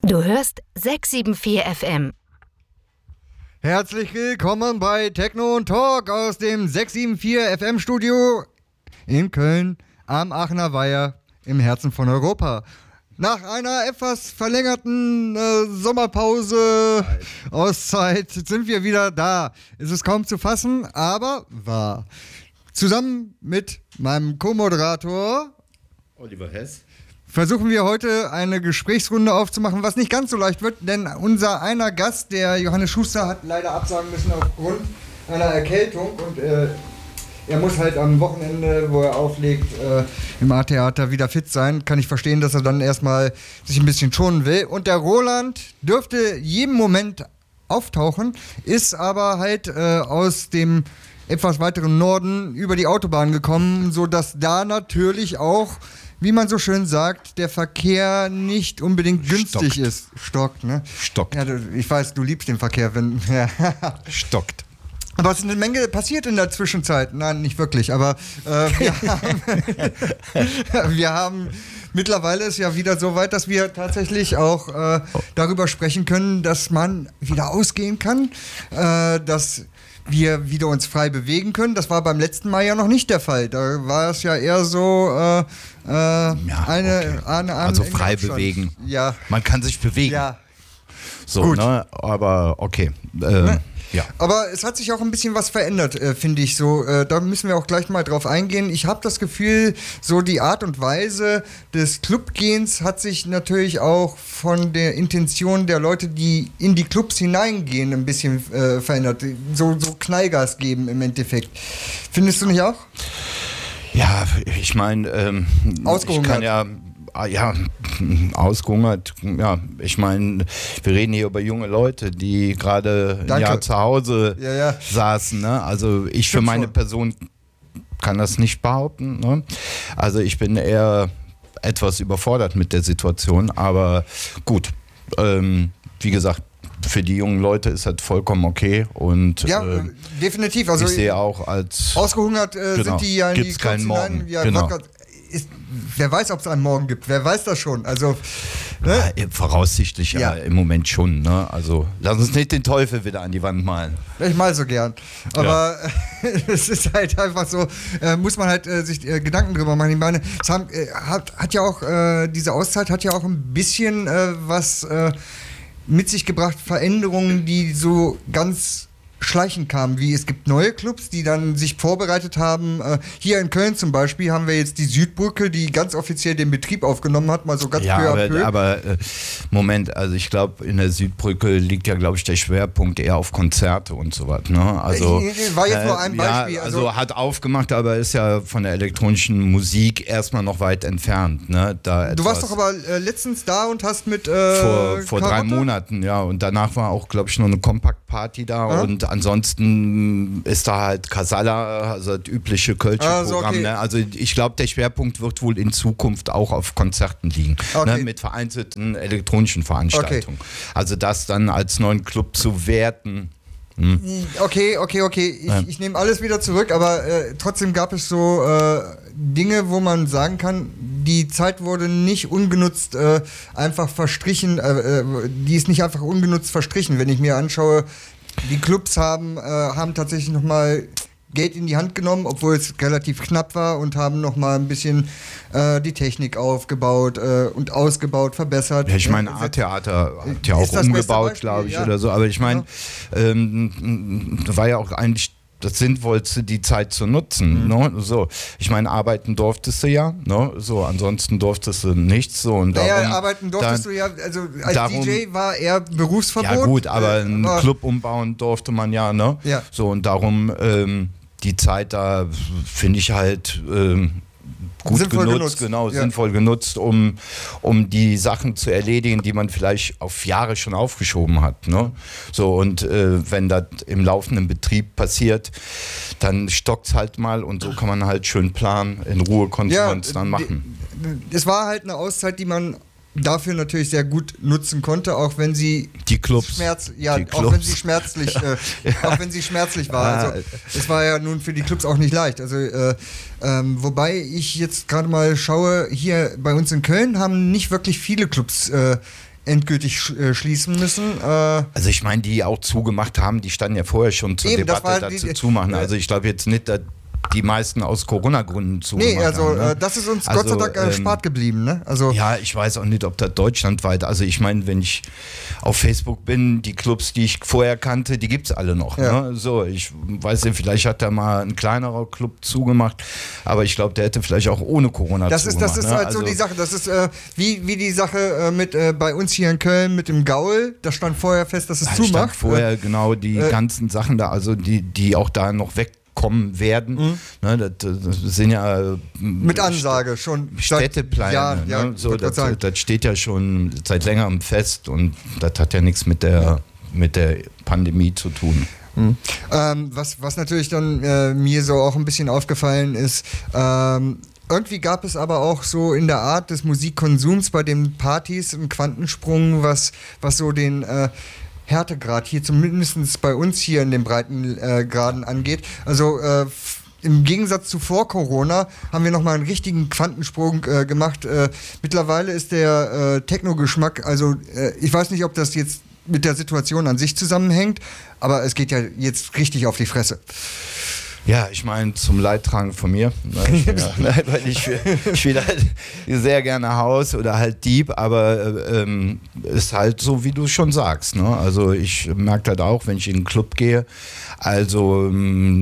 Du hörst 674 FM. Herzlich willkommen bei Techno und Talk aus dem 674 FM Studio in Köln am Aachener Weiher im Herzen von Europa. Nach einer etwas verlängerten Sommerpause, Auszeit, sind wir wieder da. Es ist kaum zu fassen, aber wahr. Zusammen mit meinem Co-Moderator Oliver Hess versuchen wir heute eine Gesprächsrunde aufzumachen, was nicht ganz so leicht wird, denn unser einer Gast, der Johannes Schuster, hat leider absagen müssen aufgrund einer Erkältung und er muss halt am Wochenende, wo er auflegt, im A-Theater wieder fit sein. Kann ich verstehen, dass er dann erstmal sich ein bisschen schonen will. Und der Roland dürfte jeden Moment auftauchen, ist aber halt aus dem etwas weiteren Norden über die Autobahn gekommen, sodass da natürlich auch, wie man so schön sagt, der Verkehr nicht unbedingt günstig ist. Stockt, ne? Stockt. Ja, ich weiß, du liebst den Verkehr, wenn... Ja. Stockt. Aber es ist eine Menge passiert in der Zwischenzeit. Nein, nicht wirklich, aber wir haben... Mittlerweile ist ja wieder so weit, dass wir tatsächlich auch darüber sprechen können, dass man wieder ausgehen kann, dass wir wieder uns frei bewegen können. Das war beim letzten Mal ja noch nicht der Fall. Da war es ja eher so also frei bewegen. Ja. Man kann sich bewegen. Ja. So, gut. Ne? Aber okay. Ja. Aber es hat sich auch ein bisschen was verändert, finde ich so. Da müssen wir auch gleich mal drauf eingehen. Ich habe das Gefühl, so die Art und Weise des Clubgehens hat sich natürlich auch von der Intention der Leute, die in die Clubs hineingehen, ein bisschen verändert. So Knallgas geben im Endeffekt. Findest du nicht auch? Ja, ich meine, ich kann ja, ausgehungert, ja, ich meine, wir reden hier über junge Leute, die gerade ein Jahr zu Hause saßen, ne? Also ich für meine Person kann das nicht behaupten, ne? Also ich bin eher etwas überfordert mit der Situation, aber gut, wie gesagt, für die jungen Leute ist das vollkommen okay und ja, definitiv. Also ich sehe auch als ausgehungert sind die ja in gibt's die Clubs keinen Morgen. hinein. Ja, genau. Wer weiß, ob es einen Morgen gibt. Wer weiß das schon? Also, ne? Ja, voraussichtlich ja im Moment schon. Ne? Also lass uns nicht den Teufel wieder an die Wand malen. Ich mal so gern. Aber es ist halt einfach so, muss man halt sich Gedanken drüber machen. Ich meine, es hat ja auch, diese Auszeit hat ja auch ein bisschen was mit sich gebracht, Veränderungen, die so ganz schleichend kamen, wie es gibt neue Clubs, die dann sich vorbereitet haben. Hier in Köln zum Beispiel haben wir jetzt die Südbrücke, die ganz offiziell den Betrieb aufgenommen hat, mal so ganz peu à peu. Aber Moment, also ich glaube, in der Südbrücke liegt ja, glaube ich, der Schwerpunkt eher auf Konzerte und so was. Ne? Also, war jetzt nur ein Beispiel. Ja, also hat aufgemacht, aber ist ja von der elektronischen Musik erstmal noch weit entfernt. Ne? Du warst doch aber letztens da und hast mit vor 3 Monaten, ja, und danach war auch, glaube ich, noch eine Compact-Party da und ansonsten ist da halt Casala, also das übliche Kölsche Programm. Okay. Ne? Also ich glaube, der Schwerpunkt wird wohl in Zukunft auch auf Konzerten liegen, ne? Mit vereinzelten elektronischen Veranstaltungen. Okay. Also das dann als neuen Club zu werten. Okay. Ich nehme alles wieder zurück, aber trotzdem gab es so Dinge, wo man sagen kann, die Zeit wurde nicht ungenutzt einfach verstrichen, die ist nicht einfach ungenutzt verstrichen. Wenn ich mir anschaue, die Clubs haben tatsächlich nochmal Geld in die Hand genommen, obwohl es relativ knapp war und haben nochmal ein bisschen die Technik aufgebaut und ausgebaut, verbessert. Ja, ich meine, A-Theater hat ja auch umgebaut, glaube ich, oder so. Aber ich meine, war ja auch eigentlich das Sinnvollste, die Zeit zu nutzen. Ne? So, ich meine, arbeiten durftest du ja, ne? So, ansonsten durftest du nichts. So, und darum, arbeiten durftest du ja, also als DJ war eher Berufsverbot. Ja gut, aber einen Club umbauen durfte man ja, ne? Ja. So, und darum die Zeit da finde ich halt gut sinnvoll genutzt, um die Sachen zu erledigen, die man vielleicht auf Jahre schon aufgeschoben hat. Ne? So, und wenn das im laufenden Betrieb passiert, dann stockt es halt mal und so kann man halt schön planen. In Ruhe konnte man es dann machen. Es war halt eine Auszeit, die man dafür natürlich sehr gut nutzen konnte, auch wenn sie auch wenn sie schmerzlich war. Also, es war ja nun für die Clubs auch nicht leicht. Also wobei ich jetzt gerade mal schaue, hier bei uns in Köln haben nicht wirklich viele Clubs endgültig schließen müssen. Also ich meine, die auch zugemacht haben, die standen ja vorher schon zur Debatte dazu zumachen. Also ich glaube jetzt nicht, dass die meisten aus Corona-Gründen zugemacht haben. Nee, also ne? Das ist uns Gott sei Dank erspart geblieben. Ne? Also ja, ich weiß auch nicht, ob das deutschlandweit, also ich meine, wenn ich auf Facebook bin, die Clubs, die ich vorher kannte, die gibt es alle noch. Ja. Ne? So, ich weiß nicht, vielleicht hat da mal ein kleinerer Club zugemacht, aber ich glaube, der hätte vielleicht auch ohne Corona zugemacht. Das ist halt also so die Sache, das ist wie die Sache mit bei uns hier in Köln mit dem Gaul, da stand vorher fest, dass es zumacht. Stand vorher genau die ganzen Sachen da, also die auch da noch wegkommen werden. Ne, das sind ja mit Ansage schon Städtepläne. Jahren, ne? Ja, so, das steht ja schon seit längerem fest und das hat ja nichts mit der Pandemie zu tun. Was natürlich dann mir so auch ein bisschen aufgefallen ist, irgendwie gab es aber auch so in der Art des Musikkonsums bei den Partys einen Quantensprung, was so den Härtegrad hier zumindest bei uns hier in den Breitengraden angeht. Also im Gegensatz zu vor Corona haben wir nochmal einen richtigen Quantensprung gemacht. Mittlerweile ist der Techno-Geschmack, also ich weiß nicht, ob das jetzt mit der Situation an sich zusammenhängt, aber es geht ja jetzt richtig auf die Fresse. Ja, ich meine, zum Leidtragen von mir. Weil ich spiele halt sehr gerne House oder halt Deep, aber ist halt so, wie du schon sagst. Ne? Also ich merke das auch, wenn ich in einen Club gehe. Also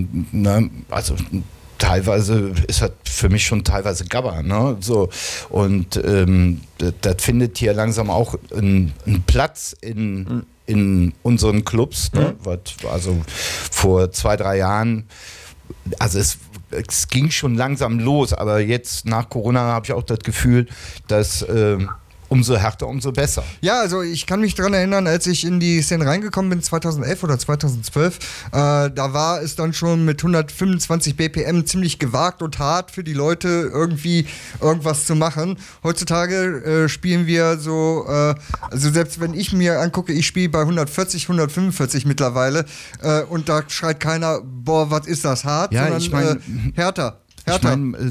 teilweise ist das für mich schon teilweise Gabber, ne? So. Und das findet hier langsam auch einen Platz in unseren Clubs. Ne? Also vor 2-3 Jahren, also es ging schon langsam los, aber jetzt nach Corona habe ich auch das Gefühl, dass umso härter, umso besser. Ja, also ich kann mich daran erinnern, als ich in die Szene reingekommen bin, 2011 oder 2012, da war es dann schon mit 125 BPM ziemlich gewagt und hart für die Leute, irgendwie irgendwas zu machen. Heutzutage spielen wir so, also selbst wenn ich mir angucke, ich spiele bei 140, 145 mittlerweile und da schreit keiner, boah, was ist das, hart, ja, sondern ich mein, härter. Ich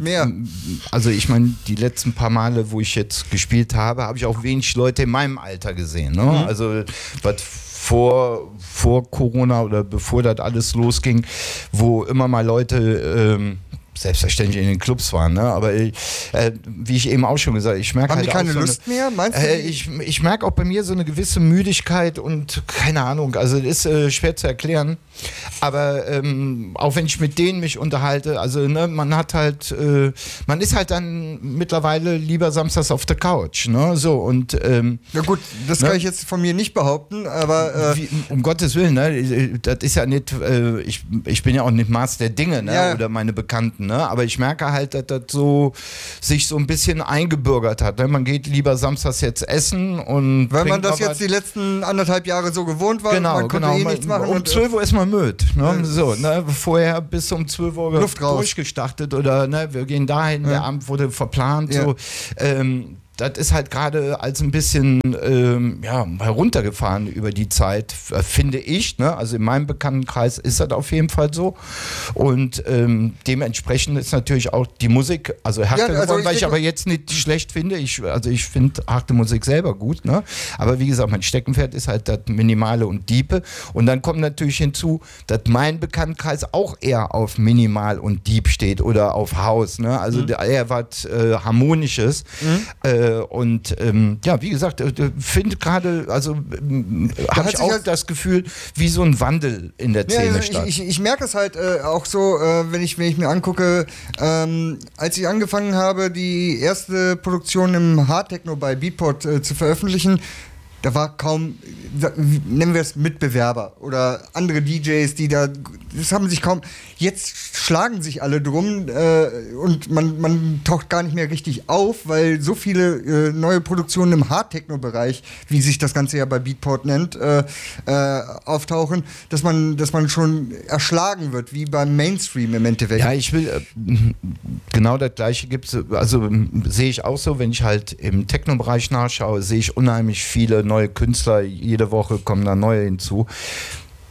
meine, die letzten paar Male, wo ich jetzt gespielt habe ich auch wenig Leute in meinem Alter gesehen. Ne? Also was vor Corona oder bevor das alles losging, wo immer mal Leute selbstverständlich in den Clubs waren, ne? Aber wie ich eben auch schon gesagt habe, ich merke halt die keine Lust mehr, meinst du? Ich merke auch bei mir so eine gewisse Müdigkeit und keine Ahnung, also das ist schwer zu erklären, aber auch wenn ich mit denen mich unterhalte, also ne, man ist halt dann mittlerweile lieber samstags auf der Couch, ne? So und ja gut, das kann ich jetzt von mir nicht behaupten, aber um Gottes Willen, ne? Das ist ja nicht, ich bin ja auch nicht Maß der Dinge, ne? Ja. Oder meine Bekannten. Ne? Aber ich merke halt, dass das so sich so ein bisschen eingebürgert hat. Ne? Man geht lieber samstags jetzt essen und weil man das jetzt die letzten 1,5 Jahre so gewohnt war, man konnte nichts machen. Um 12 Uhr ist man müde. Ne? So, ne? Vorher bis um 12 Uhr Luft durchgestartet oder ne? Wir gehen dahin, der Abend wurde verplant. Ja. So. Das ist halt gerade als ein bisschen heruntergefahren über die Zeit, finde ich. Ne? Also in meinem Bekanntenkreis ist das auf jeden Fall so. Und dementsprechend ist natürlich auch die Musik härter geworden, weil ich aber jetzt nicht schlecht finde. Ich finde harte Musik selber gut. Ne? Aber wie gesagt, mein Steckenpferd ist halt das Minimale und Diepe. Und dann kommt natürlich hinzu, dass mein Bekanntenkreis auch eher auf Minimal und Deep steht oder auf House. Ne? Also eher was Harmonisches. Und wie gesagt, finde gerade, habe ich auch halt das Gefühl, wie so ein Wandel in der Szene statt. Ich merke es halt auch so, wenn ich mir angucke, als ich angefangen habe, die erste Produktion im Hardtechno bei Beatport zu veröffentlichen, da war kaum, nennen wir es Mitbewerber oder andere DJs, das haben sich kaum, jetzt schlagen sich alle drum und man taucht gar nicht mehr richtig auf, weil so viele neue Produktionen im Hard-Techno-Bereich, wie sich das Ganze ja bei Beatport nennt, auftauchen, dass man schon erschlagen wird, wie beim Mainstream im Endeffekt. Ja, ich will, genau das Gleiche gibt es, also sehe ich auch so, wenn ich halt im Techno-Bereich nachschaue, sehe ich unheimlich viele neue Künstler, jede Woche kommen da neue hinzu.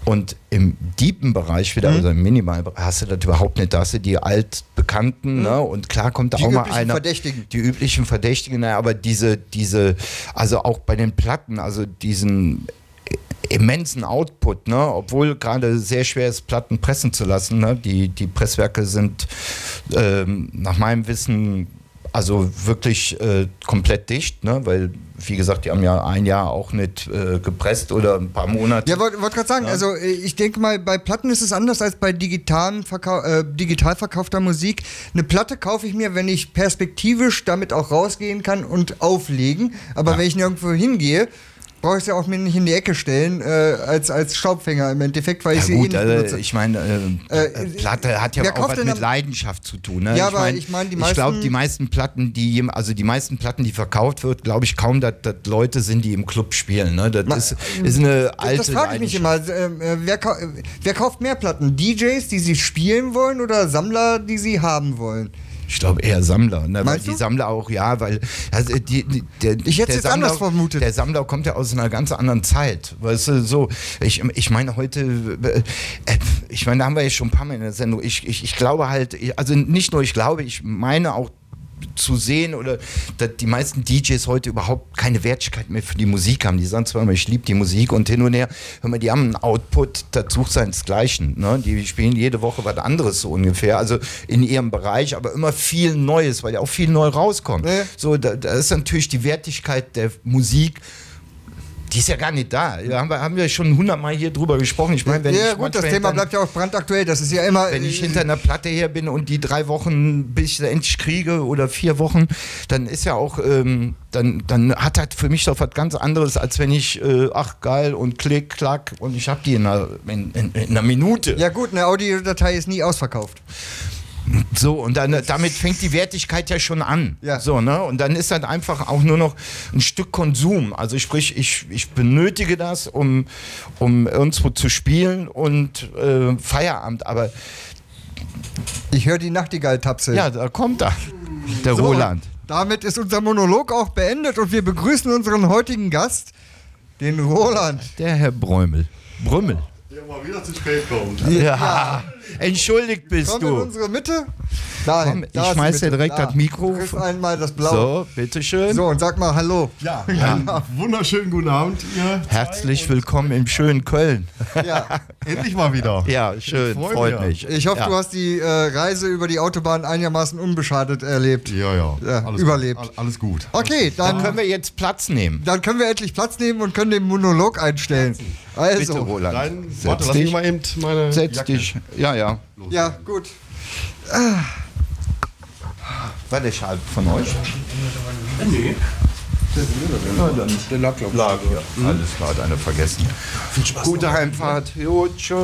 Und im deepen Bereich wieder, also im Minimalbereich, hast du das überhaupt nicht. Da hast du die altbekannten, ne? Und klar kommt da auch mal einer. Die üblichen Verdächtigen, naja, aber diese, also auch bei den Platten, also diesen immensen Output, ne? Obwohl gerade sehr schwer ist, Platten pressen zu lassen. Ne? Die Presswerke sind nach meinem Wissen also wirklich komplett dicht, ne? Weil, wie gesagt, die haben ja ein Jahr auch nicht gepresst oder ein paar Monate. Ja, wollte gerade sagen, ja. Also ich denke mal, bei Platten ist es anders als bei digital verkaufter Musik. Eine Platte kaufe ich mir, wenn ich perspektivisch damit auch rausgehen kann und auflegen. Aber wenn ich nirgendwo hingehe, brauche ich es ja auch mir nicht in die Ecke stellen, als Staubfänger im Endeffekt, weil ich sie gut, benutze. Ich meine, Platte hat ja auch was mit Leidenschaft zu tun. Ne? Ja, ich meine, ich glaube, die meisten Platten, die verkauft wird, glaube ich kaum, dass Leute sind, die im Club spielen. Ne? Das ist eine alte Das frage ich mich immer. Wer kauft mehr Platten? DJs, die sie spielen wollen, oder Sammler, die sie haben wollen? Ich glaube eher Sammler, ne? Weil die Sammler auch, ja, weil also ich hätte es jetzt anders vermutet. Der Sammler kommt ja aus einer ganz anderen Zeit, weißt du, so, ich meine heute, ich meine, da haben wir ja schon ein paar Mal in der Sendung, ich glaube halt, also nicht nur ich glaube, ich meine auch zu sehen, oder dass die meisten DJs heute überhaupt keine Wertigkeit mehr für die Musik haben. Die sagen zwar immer, ich liebe die Musik und hin und her, hör mal, die haben einen Output, das sucht seinesgleichen. Ne? Die spielen jede Woche was anderes so ungefähr, also in ihrem Bereich, aber immer viel Neues, weil ja auch viel neu rauskommt. So, da ist natürlich die Wertigkeit der Musik, die ist ja gar nicht da. Haben wir schon 100-mal hier drüber gesprochen. Ich meine, das Thema bleibt ja auch brandaktuell. Das ist ja immer. Wenn ich hinter einer Platte her bin und die 3 Wochen, bis ich sie endlich kriege, oder 4 Wochen, dann ist ja auch, dann hat das für mich doch was ganz anderes, als wenn ich, ach geil und klick, klack und ich habe die in einer Minute. Ja gut, eine Audiodatei ist nie ausverkauft. So, und dann, damit fängt die Wertigkeit ja schon an. Ja. So, ne? Und dann ist das einfach auch nur noch ein Stück Konsum. Also sprich, ich benötige das, um irgendwo zu spielen und Feierabend. Aber ich höre die Nachtigall tapseln. Ja, da kommt der Roland. Damit ist unser Monolog auch beendet und wir begrüßen unseren heutigen Gast, den Roland. Der Herr Brömmel. Der mal wieder zu spät kommt. Ja. Entschuldigt bist Komm du. in unsere Mitte. Nein, komm, ich schmeiß dir direkt das Mikro. Griff einmal das Blau. So, bitteschön. So, und sag mal Hallo. Ja, einen wunderschönen guten Abend, ihr. Herzlich willkommen im schönen Köln. Ja. Endlich mal wieder. Ja, schön, freut mich. Ich hoffe, du hast die Reise über die Autobahn einigermaßen unbeschadet erlebt. Ja. Alles überlebt. Gut. Alles gut. Okay, dann können wir jetzt Platz nehmen. Dann können wir endlich Platz nehmen und können den Monolog einstellen. Also. Bitte, Roland. Warte, lass mich mal eben meine Setz Jacke. dich. Ja. Los. Ja, gut. War der Schal von euch? Nee. Ja, dann der Laptop. Ja. Alles klar, hat einer vergessen. Viel Spaß. Gute Heimfahrt. Jo, tschüss.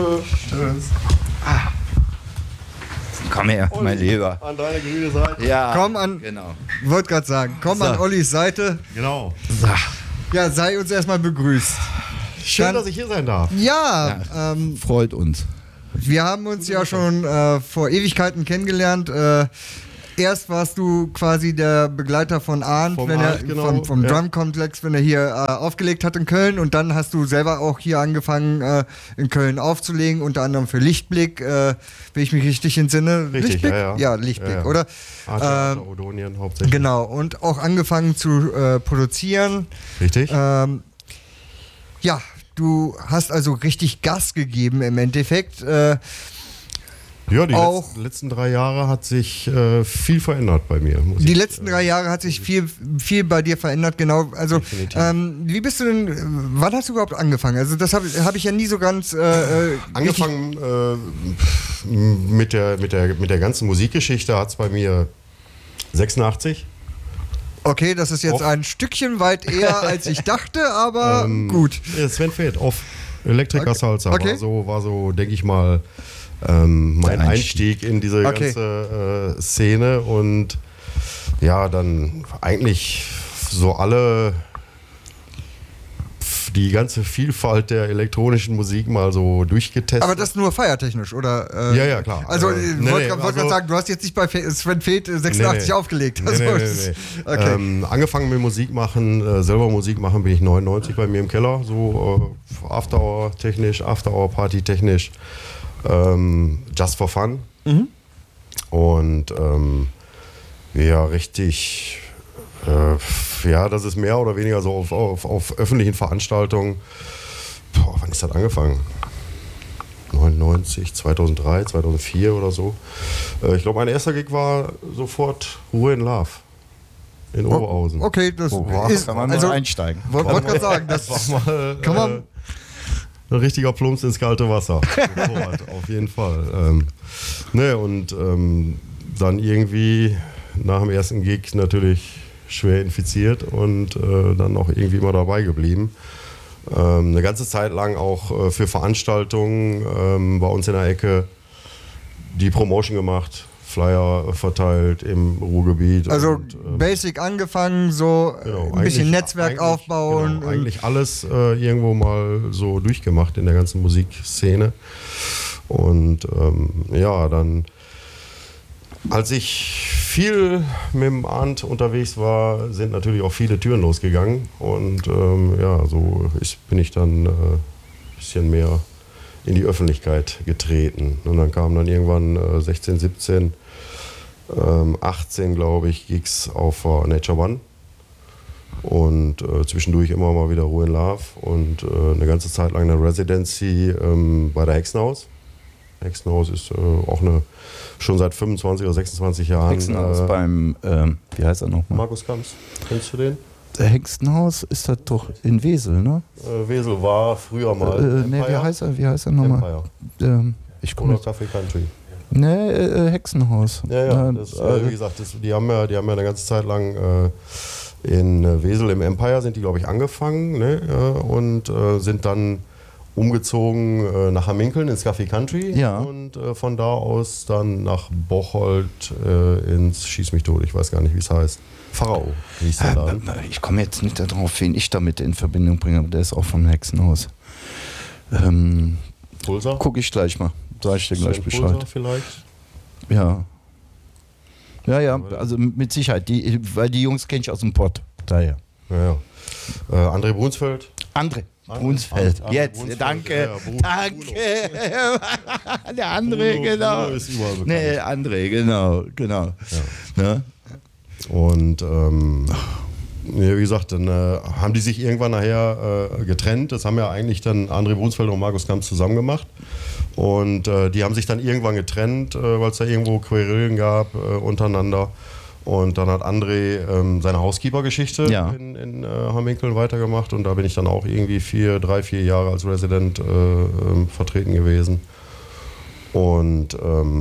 Komm her, mein Lieber. An deine grüne Seite. Ja, komm an, genau. wollte gerade sagen, komm an Ollis Seite. Genau. So. Ja, sei uns erstmal begrüßt. Schön, dass ich hier sein darf. Ja, freut uns. Wir haben uns ja schon vor Ewigkeiten kennengelernt. Erst warst du quasi der Begleiter von Arndt, vom Drumkomplex, wenn er hier aufgelegt hat in Köln. Und dann hast du selber auch hier angefangen, in Köln aufzulegen, unter anderem für Lichtblick, wenn ich mich richtig entsinne. Richtig, Lichtblick? ja. Ja, Lichtblick, ja. oder? Odonien hauptsächlich. Genau, und auch angefangen zu produzieren. Richtig. Ja, du hast also richtig Gas gegeben im Endeffekt. Ja, die letzten 3 Jahre hat sich viel verändert bei mir. Die letzten 3 Jahre hat sich viel bei dir verändert, genau. Also, wie bist du denn, wann hast du überhaupt angefangen? Also, das hab ich ja nie so ganz. Angefangen mit der ganzen Musikgeschichte hat es bei mir 86. Okay, das ist jetzt ein Stückchen weit eher, als ich dachte, aber gut. Sven Feth, auf Elektriker Salsa. Okay. War so, denke ich mal, mein Einstieg in diese ganze Szene. Und ja, dann eigentlich so alle die ganze Vielfalt der elektronischen Musik mal so durchgetestet. Aber das nur feiertechnisch, oder? Ja, klar. Also, wollte gerade sagen, du hast jetzt nicht bei Sven Feth 86 aufgelegt. Also, nee. Okay. Angefangen mit Musik machen, selber Musik machen bin ich 99 bei mir im Keller, so After-Hour-technisch, After-Hour-Party-technisch, just for fun. Mhm. Und ja, richtig, das ist mehr oder weniger so auf öffentlichen Veranstaltungen. Wann ist das angefangen? 99, 2003, 2004 oder so. Ich glaube, mein erster Gig war sofort Ruhe in Love in Oberhausen. Okay, das kann man also einsteigen. Wollte gerade sagen, das war mal kann man ein richtiger Plumps ins kalte Wasser. Sofort, auf jeden Fall. Dann irgendwie nach dem ersten Gig natürlich schwer infiziert und dann auch irgendwie immer dabei geblieben. Eine ganze Zeit lang auch für Veranstaltungen bei uns in der Ecke die Promotion gemacht, Flyer verteilt im Ruhrgebiet. Also basic angefangen, so ein bisschen Netzwerk aufbauen. Genau, eigentlich alles irgendwo mal so durchgemacht in der ganzen Musikszene. Und dann, als ich viel mit dem Arndt unterwegs war, sind natürlich auch viele Türen losgegangen. Und so bin ich dann ein bisschen mehr in die Öffentlichkeit getreten. Und dann kamen dann irgendwann 16, 17, 18, glaube ich, Gigs auf Nature One. Und zwischendurch immer mal wieder Ruhe in Love. Und eine ganze Zeit lang eine Residency bei der Hexenhaus. Hexenhaus ist auch schon seit 25 oder 26 Jahren. Hexenhaus beim, wie heißt er nochmal? Markus Kamps, kennst du den? Der Hexenhaus ist das doch in Wesel, ne? Wesel war früher mal. Wie heißt er nochmal? Oder Café Country. Hexenhaus. Ja, wie gesagt, die haben ja eine ganze Zeit lang in Wesel im Empire sind die, glaube ich, angefangen, ne? Und sind dann umgezogen nach Hamminkeln ins Café Country und von da aus dann nach Bocholt ins Schieß mich tot, ich weiß gar nicht, wie es heißt. Pharao hieß der Laden. Ich komme jetzt nicht darauf, wen ich damit in Verbindung bringe, aber der ist auch vom Hexenhaus. Pulsar? Gucke ich gleich mal, sage ich dir gleich Bescheid. Pulsar vielleicht? Ja, also mit Sicherheit, weil die Jungs kenne ich aus dem Pott, daher. Ja. André Brunsfeld? André Brunsfeld. Jetzt, Brunsfeld, danke. Danke. Der André, genau. Bruno ist überall bekannt. André, genau. Ja. Ne? Und wie gesagt, dann haben die sich irgendwann nachher getrennt. Das haben ja eigentlich dann André Brunsfeld und Markus Kamps zusammen gemacht. Und die haben sich dann irgendwann getrennt, weil es da irgendwo Querelen gab untereinander. Und dann hat André seine Housekeeper-Geschichte in Hamminkeln weitergemacht. Und da bin ich dann auch irgendwie 3-4 Jahre als Resident vertreten gewesen. Und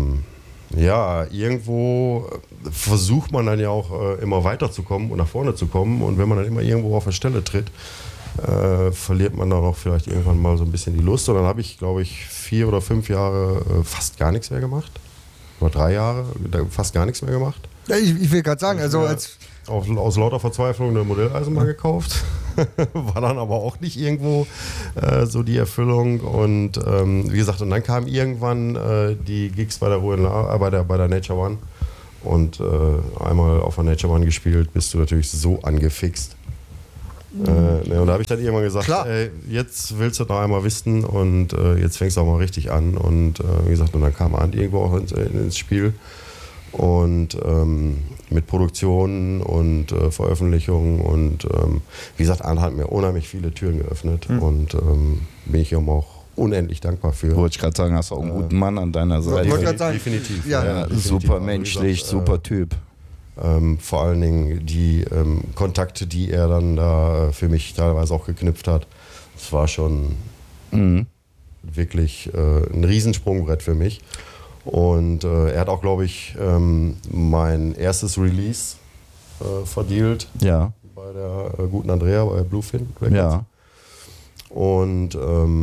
irgendwo versucht man dann ja auch immer weiterzukommen und nach vorne zu kommen. Und wenn man dann immer irgendwo auf der Stelle tritt, verliert man dann auch vielleicht irgendwann mal so ein bisschen die Lust. Und dann habe ich, glaube ich, 4 oder 5 Jahre fast gar nichts mehr gemacht. Oder 3 Jahre fast gar nichts mehr gemacht. Ja, ich will gerade sagen, aus lauter Verzweiflung eine Modelleisenbahn gekauft. War dann aber auch nicht irgendwo so die Erfüllung. Und wie gesagt, und dann kamen irgendwann die Gigs bei der bei der Nature One. Und einmal auf der Nature One gespielt, bist du natürlich so angefixt. Und da habe ich dann irgendwann gesagt, jetzt willst du noch einmal wissen und jetzt fängst du auch mal richtig an. Und wie gesagt, und dann kam Arndt irgendwo auch ins Spiel. Und mit Produktionen und Veröffentlichungen und wie gesagt, Arndt hat mir unheimlich viele Türen geöffnet und bin ich ihm auch unendlich dankbar für. Wollte ich gerade sagen, hast du auch einen guten Mann an deiner Seite. Definitiv. Definitiv. Super menschlich, super Typ. Vor allen Dingen die Kontakte, die er dann da für mich teilweise auch geknüpft hat, das war schon wirklich ein Riesensprungbrett für mich. Und er hat auch, glaube ich, mein erstes Release verdealt bei der guten Andrea, bei Bluefin Records. Ja. Und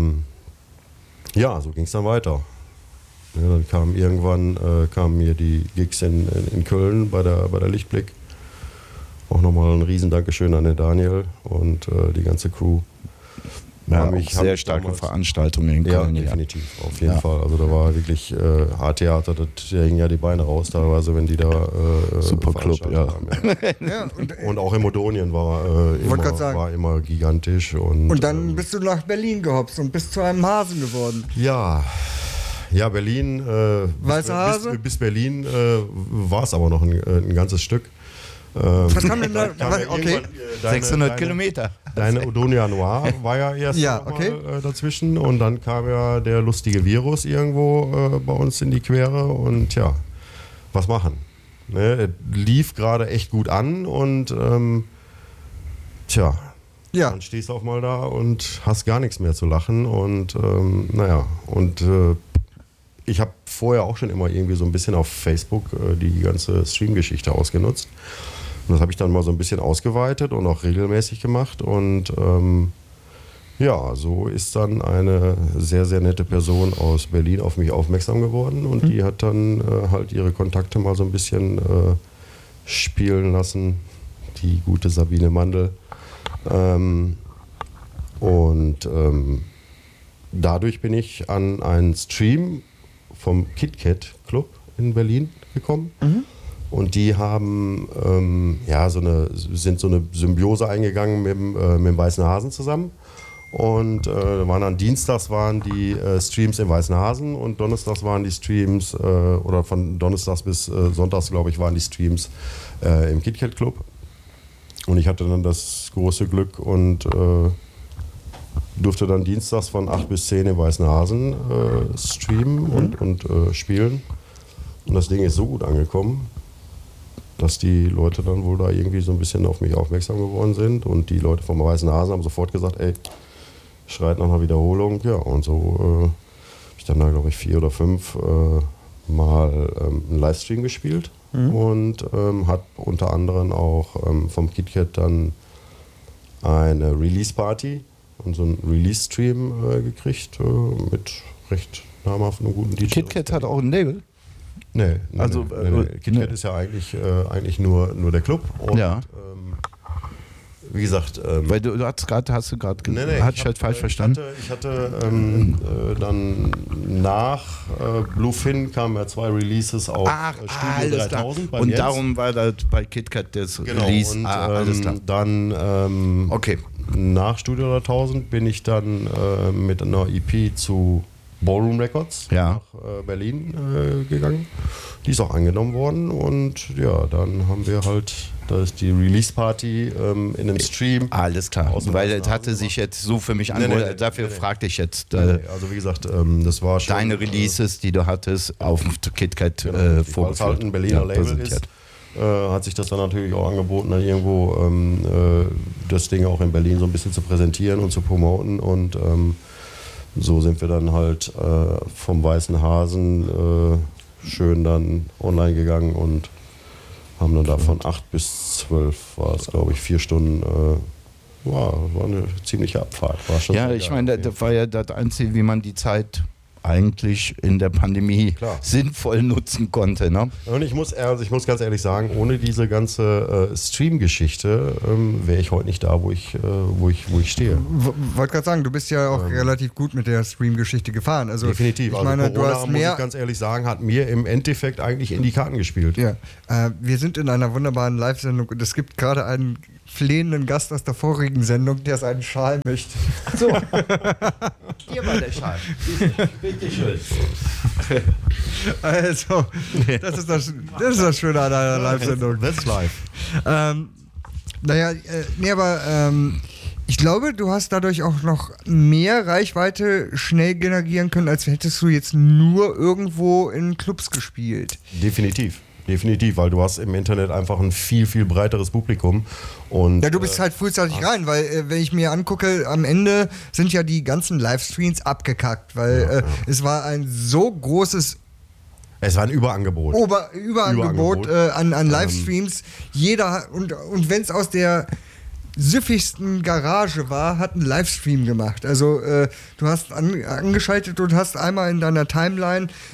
so ging es dann weiter. Ja, dann kamen mir die Gigs in Köln bei der Lichtblick. Auch nochmal ein riesen Dankeschön an den Daniel und die ganze Crew. Ja, sehr starke Veranstaltungen in Köln. Ja, definitiv, auf jeden Fall. Also da war wirklich H-Theater, da hingen ja die Beine raus teilweise, wenn die da Super Club, ja. Ja, und auch im Odonien war immer gigantisch. Und dann bist du nach Berlin gehopst und bist zu einem Hasen geworden. Ja, Berlin. Weißer Hase? Bis Berlin war es aber noch ein ganzes Stück. Was kam denn da? Okay. 600 Kilometer. Deine Odonia Noir war ja erst mal dazwischen und dann kam ja der lustige Virus irgendwo bei uns in die Quere und ja, was machen? Ne, lief gerade echt gut an und dann stehst du auch mal da und hast gar nichts mehr zu lachen und ich habe vorher auch schon immer irgendwie so ein bisschen auf Facebook die ganze Stream-Geschichte ausgenutzt. Und das habe ich dann mal so ein bisschen ausgeweitet und auch regelmäßig gemacht. Und so ist dann eine sehr, sehr nette Person aus Berlin auf mich aufmerksam geworden. Und die hat dann halt ihre Kontakte mal so ein bisschen spielen lassen. Die gute Sabine Mandl. Dadurch bin ich an einen Stream vom KitKat Club in Berlin gekommen. Und die haben sind so eine Symbiose eingegangen mit dem Weißen Hasen zusammen. Und dienstags waren die Streams im Weißen Hasen und donnerstags waren die Streams, oder von donnerstags bis sonntags, glaube ich, waren die Streams im KitKat Club. Und ich hatte dann das große Glück und durfte dann dienstags von 8 bis 10 im Weißen Hasen streamen und spielen. Und das Ding ist so gut angekommen, dass die Leute dann wohl da irgendwie so ein bisschen auf mich aufmerksam geworden sind. Und die Leute vom Weißen Hasen haben sofort gesagt, ey, schreit nach einer Wiederholung. Ja, und so habe ich dann da, glaube ich, 4 oder 5 Mal einen Livestream gespielt. Und hat unter anderem auch vom KitKat dann eine Release-Party und so einen Release-Stream gekriegt mit recht namhaften und guten DJs. KitKat hat auch ein Label? Nee. KitKat ist ja eigentlich nur der Club. Und, wie gesagt... weil hast du gerade falsch verstanden? Ich hatte dann nach Bluefin kamen ja 2 Releases auf Studio 3000. Und Jens. Darum war das bei KitKat das Release. Und, alles klar. Dann nach Studio 3000 bin ich dann mit einer EP zu Ballroom Records nach Berlin gegangen. Die ist auch angenommen worden und ja, dann haben wir halt, da ist die Release-Party in einem Stream. Alles klar, weil das hatte sich jetzt so für mich angehört, dafür fragte ich jetzt. Also wie gesagt, das war schon... Deine Releases, die du hattest, auf dem KitKat vorgeführt. Weil es halt ein Berliner Label ist, hat sich das dann natürlich auch angeboten, dann irgendwo das Ding auch in Berlin so ein bisschen zu präsentieren und zu promoten und so sind wir dann halt vom Weißen Hasen schön dann online gegangen und haben dann da von 8 bis 12 war es, glaube ich, 4 Stunden. War eine ziemliche Abfahrt. War schon ich meine, das war ja das Einzige, wie man die Zeit eigentlich in der Pandemie sinnvoll nutzen konnte. Ne? Und ich muss ganz ehrlich sagen, ohne diese ganze Stream-Geschichte wäre ich heute nicht da, wo ich stehe. Wollte gerade sagen, du bist ja auch relativ gut mit der Stream-Geschichte gefahren. Also, definitiv. Ich meine, Corona, du hast mehr, muss ich ganz ehrlich sagen, hat mir im Endeffekt eigentlich in die Karten gespielt. Ja. Wir sind in einer wunderbaren Live-Sendung und es gibt gerade einen flehenden Gast aus der vorigen Sendung, der seinen Schal möchte. So. Hier war der Schal. Bitte schön. Also, das ist das Schöne an einer Live-Sendung. That's live. Ich glaube, du hast dadurch auch noch mehr Reichweite schnell generieren können, als hättest du jetzt nur irgendwo in Clubs gespielt. Definitiv, weil du hast im Internet einfach ein viel, viel breiteres Publikum. Und, ja, du bist halt frühzeitig rein, weil wenn ich mir angucke, am Ende sind ja die ganzen Livestreams abgekackt, weil es war ein so großes... Es war ein Überangebot. Überangebot an Livestreams. Jeder, und wenn es aus der süffigsten Garage war, hat einen Livestream gemacht. Also du hast angeschaltet und hast einmal in deiner Timeline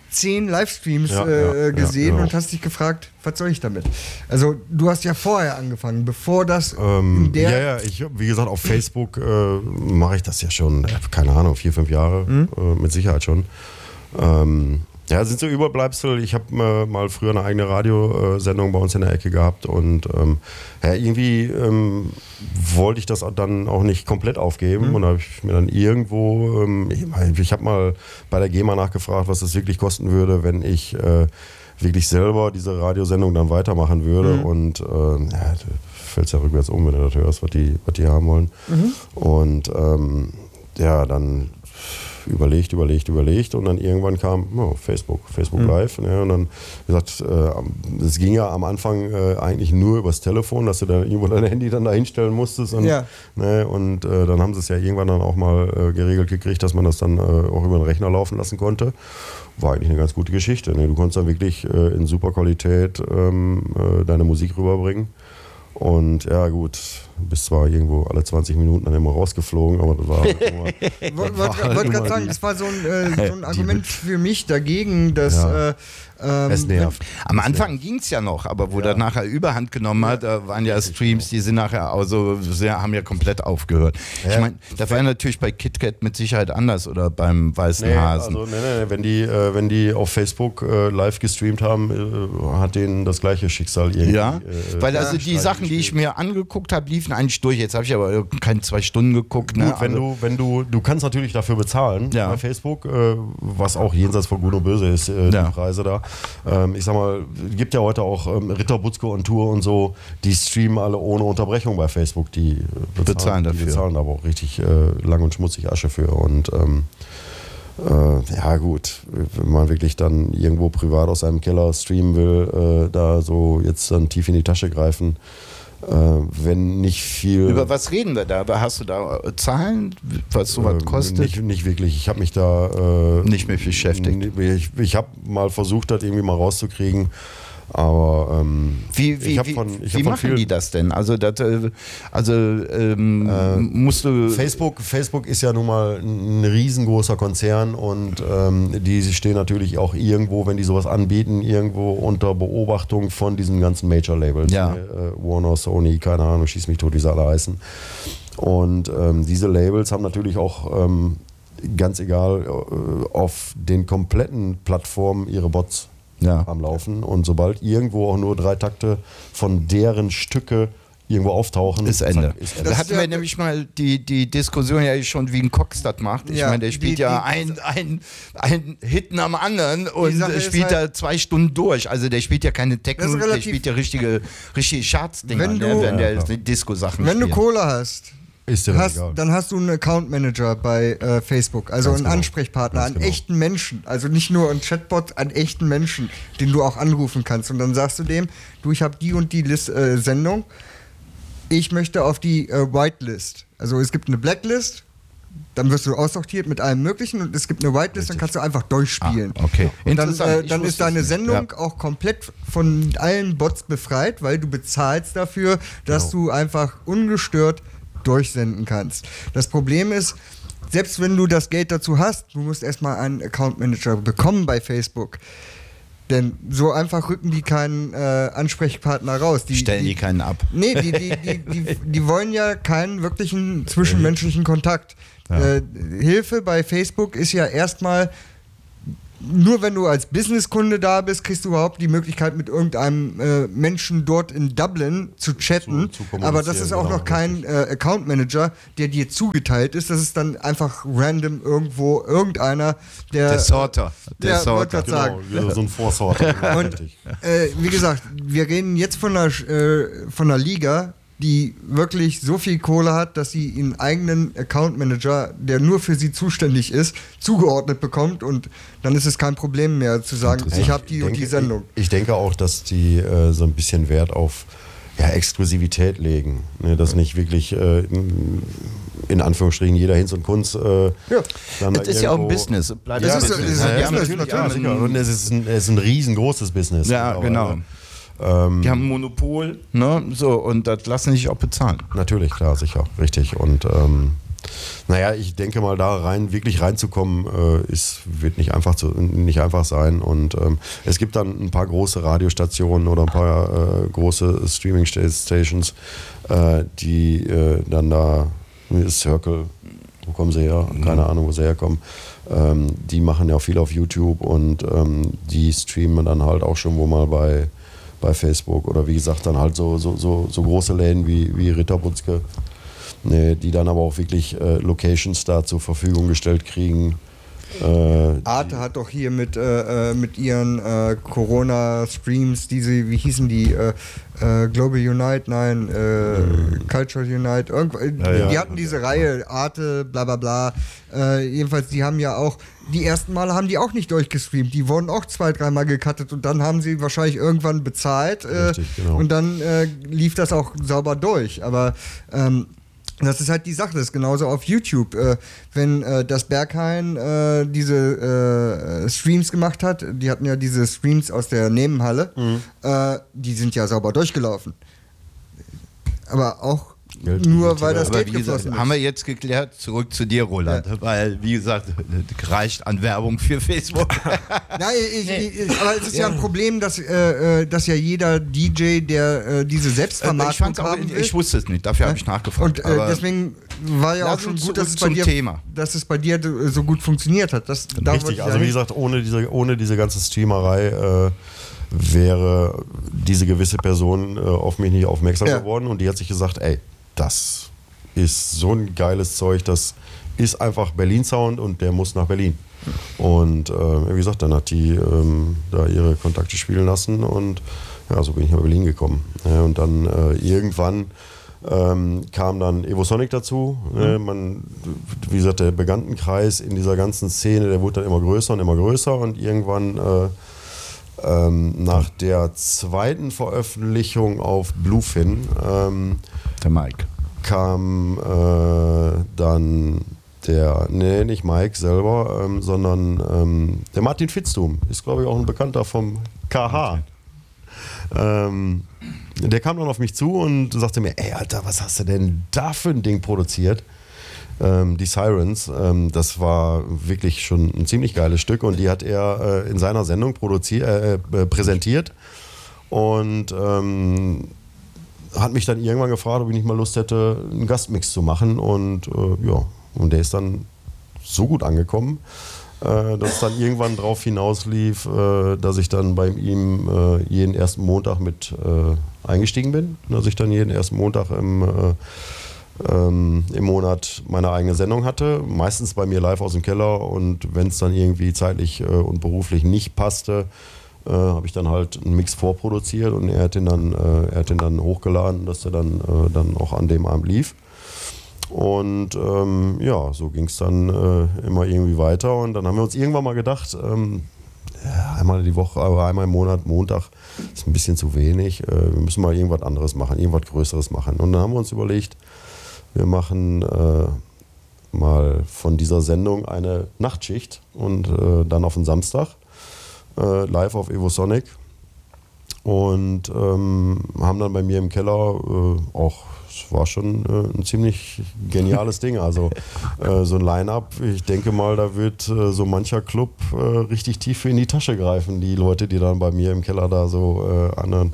10 Livestreams gesehen und hast dich gefragt, was soll ich damit? Also du hast ja vorher angefangen, bevor das wie gesagt, auf Facebook mache ich das ja schon, keine Ahnung, 4-5 Jahre, mit Sicherheit schon. Sind so Überbleibsel. Ich habe mal früher eine eigene Radiosendung bei uns in der Ecke gehabt und irgendwie wollte ich das dann auch nicht komplett aufgeben und da habe ich mir dann irgendwo, ich habe mal bei der GEMA nachgefragt, was das wirklich kosten würde, wenn ich wirklich selber diese Radiosendung dann weitermachen würde und du fällst ja rückwärts um, wenn du das hörst, was die haben wollen. Und dann überlegt und dann irgendwann kam Facebook Live. Ne, und dann gesagt, es ging ja am Anfang eigentlich nur übers Telefon, dass du dann irgendwo dein Handy dann da hinstellen musstest. Und, dann haben sie es ja irgendwann dann auch mal geregelt gekriegt, dass man das dann auch über den Rechner laufen lassen konnte. War eigentlich eine ganz gute Geschichte. Ne? Du konntest dann wirklich in super Qualität deine Musik rüberbringen. Und ja gut, bist zwar irgendwo alle 20 Minuten dann immer rausgeflogen, aber das war halt immer... Wollte gerade sagen, das war so ein Argument für mich dagegen, dass... es nervt. Am Anfang ging es ja noch, aber wo das nachher Überhand genommen hat, da waren ja Streams, die sind nachher haben ja komplett aufgehört. Ja. Ich meine, das war ja natürlich bei KitKat mit Sicherheit anders oder beim Weißen Hasen. Also, wenn die auf Facebook live gestreamt haben, hat denen das gleiche Schicksal irgendwie. Ja, weil also die Sachen, die ich mir angeguckt habe, liefen eigentlich durch. Jetzt habe ich aber keine 2 Stunden geguckt. Gut, wenn du kannst natürlich dafür bezahlen bei Facebook, was auch jenseits von Gut und Böse ist, die Preise da. Ich sag mal, es gibt ja heute auch Ritter Butzko und Tour und so, die streamen alle ohne Unterbrechung bei Facebook, die bezahlen dafür. Die bezahlen aber auch richtig lang und schmutzig Asche für und gut, wenn man wirklich dann irgendwo privat aus seinem Keller streamen will, da so jetzt dann tief in die Tasche greifen, wenn nicht viel... Über was reden wir da? Hast du da Zahlen, was sowas kostet? Nicht wirklich. Ich habe mich da... nicht mehr beschäftigt. Ich habe mal versucht, das irgendwie mal rauszukriegen, aber wie machen die das denn? Musst du... Facebook ist ja nun mal ein riesengroßer Konzern und die stehen natürlich auch irgendwo, wenn die sowas anbieten, irgendwo unter Beobachtung von diesen ganzen Major-Labels. Ja. Warner, Sony, keine Ahnung, schieß mich tot, wie sie alle heißen. Und diese Labels haben natürlich auch, ganz egal, auf den kompletten Plattformen ihre Bots am Laufen und sobald irgendwo auch nur 3 Takte von deren Stücke irgendwo auftauchen, ist Ende. Da hatten wir nämlich mal die Diskussion ja schon, wie ein Cox das macht. Ich meine, der spielt einen Hit am anderen und spielt da 2 Stunden durch. Also der spielt ja keine Techno, der spielt ja richtige Charts-Dinger, wenn der Disco-Sachen spielt. Wenn du Kohle hast, dann hast du einen Account Manager bei Facebook, also einen Ansprechpartner, einen echten Menschen, also nicht nur einen Chatbot, einen echten Menschen, den du auch anrufen kannst und dann sagst du dem, ich habe die und die Sendung, ich möchte auf die Whitelist, also es gibt eine Blacklist, dann wirst du aussortiert mit allem Möglichen und es gibt eine Whitelist, dann kannst du einfach durchspielen. Okay. Und dann ist deine Sendung auch komplett von allen Bots befreit, weil du bezahlst dafür, dass du einfach ungestört durchsenden kannst. Das Problem ist, selbst wenn du das Geld dazu hast, du musst erstmal einen Account Manager bekommen bei Facebook. Denn so einfach rücken die keinen Ansprechpartner raus. Stellen die keinen ab. Nee, die wollen ja keinen wirklichen zwischenmenschlichen Kontakt. Ja. Hilfe bei Facebook ist ja erstmal, nur wenn du als Businesskunde da bist, kriegst du überhaupt die Möglichkeit, mit irgendeinem Menschen dort in Dublin zu chatten. Aber das ist auch noch kein Account Manager, der dir zugeteilt ist. Das ist dann einfach random irgendwo irgendeiner, der Sorter. Der Sorter. Genau, so ein Vorsorter. Und wie gesagt, wir reden jetzt von einer Liga, die wirklich so viel Kohle hat, dass sie ihren eigenen Account Manager, der nur für sie zuständig ist, zugeordnet bekommt und dann ist es kein Problem mehr zu sagen, ich habe die und die Sendung. Ich denke auch, dass die so ein bisschen Wert auf Exklusivität legen, ne, dass nicht wirklich in Anführungsstrichen jeder Hinz und Kunz das ist ja auch ein Business. Das ist ein Business, natürlich. Und es ist ein riesengroßes Business. Ja, genau. Die haben ein Monopol, ne? So, und das lassen sich auch bezahlen. Natürlich, klar, sicher, richtig. Und Naja, ich denke mal, wirklich reinzukommen, wird nicht einfach sein. Und es gibt dann ein paar große Radiostationen oder ein paar große Streaming-Stations, die dann da, Circle, wo kommen sie her? Keine Ahnung, wo sie herkommen. Die machen ja viel auf YouTube und die streamen dann halt auch schon wo mal bei Facebook oder wie gesagt dann halt so große Läden wie Ritterbutzke, die dann aber auch wirklich Locations da zur Verfügung gestellt kriegen. Arte hat doch hier mit ihren Corona-Streams, wie hießen die? Global Unite, nein, Culture Unite, die hatten diese Reihe, Arte, bla bla bla. Jedenfalls, die haben ja auch, die ersten Male haben die auch nicht durchgestreamt, die wurden auch 2-3 Mal gecuttet und dann haben sie wahrscheinlich irgendwann bezahlt. Richtig, genau. Und dann lief das auch sauber durch, aber das ist halt die Sache, das ist genauso auf YouTube. Wenn das Berghain diese Streams gemacht hat, die hatten ja diese Streams aus der Nebenhalle, die sind ja sauber durchgelaufen. Aber auch nur weil das Geld geflossen ist. Haben wir jetzt geklärt, zurück zu dir, Roland, weil, wie gesagt, reicht an Werbung für Facebook. Nein, aber es ist ja ein Problem, dass ja jeder DJ, der diese Selbstvermarktung haben will. Ich wusste es nicht, dafür habe ich nachgefragt. Und deswegen war ja auch schon gut, dass es bei dir so gut funktioniert hat. Richtig, also wie gesagt, ohne diese ganze Streamerei wäre diese gewisse Person auf mich nicht aufmerksam geworden und die hat sich gesagt, ey, das ist so ein geiles Zeug, das ist einfach Berlin-Sound und der muss nach Berlin. Und wie gesagt, dann hat die da ihre Kontakte spielen lassen und ja, so bin ich nach Berlin gekommen. Ja, und dann irgendwann kam dann Evosonic dazu. Wie gesagt, der Bekanntenkreis in dieser ganzen Szene, der wurde dann immer größer und irgendwann nach der zweiten Veröffentlichung auf Bluefin der Mike kam dann nicht Mike selber, sondern der Martin Fitztum, ist glaube ich auch ein Bekannter vom KH. Der kam dann auf mich zu und sagte mir, ey Alter, was hast du denn da für ein Ding produziert? Die Sirens, das war wirklich schon ein ziemlich geiles Stück und die hat er in seiner Sendung präsentiert und hat mich dann irgendwann gefragt, ob ich nicht mal Lust hätte, einen Gastmix zu machen und und der ist dann so gut angekommen, dass es dann irgendwann drauf hinauslief, dass ich dann bei ihm jeden ersten Montag mit eingestiegen bin, dass ich dann jeden ersten Montag im Monat meine eigene Sendung hatte, meistens bei mir live aus dem Keller und wenn es dann irgendwie zeitlich und beruflich nicht passte, habe ich dann halt einen Mix vorproduziert und er hat den dann hochgeladen, dass der dann auch an dem Abend lief. Und so ging es dann immer irgendwie weiter und dann haben wir uns irgendwann mal gedacht, einmal die Woche, aber einmal im Monat, Montag ist ein bisschen zu wenig, wir müssen mal irgendwas anderes machen, irgendwas Größeres machen. Und dann haben wir uns überlegt, wir machen mal von dieser Sendung eine Nachtschicht und dann auf den Samstag live auf Evosonic und haben dann bei mir im Keller es war schon ein ziemlich geniales Ding. Also so ein Line-Up, ich denke mal, da wird so mancher Club richtig tief in die Tasche greifen. Die Leute, die dann bei mir im Keller da so an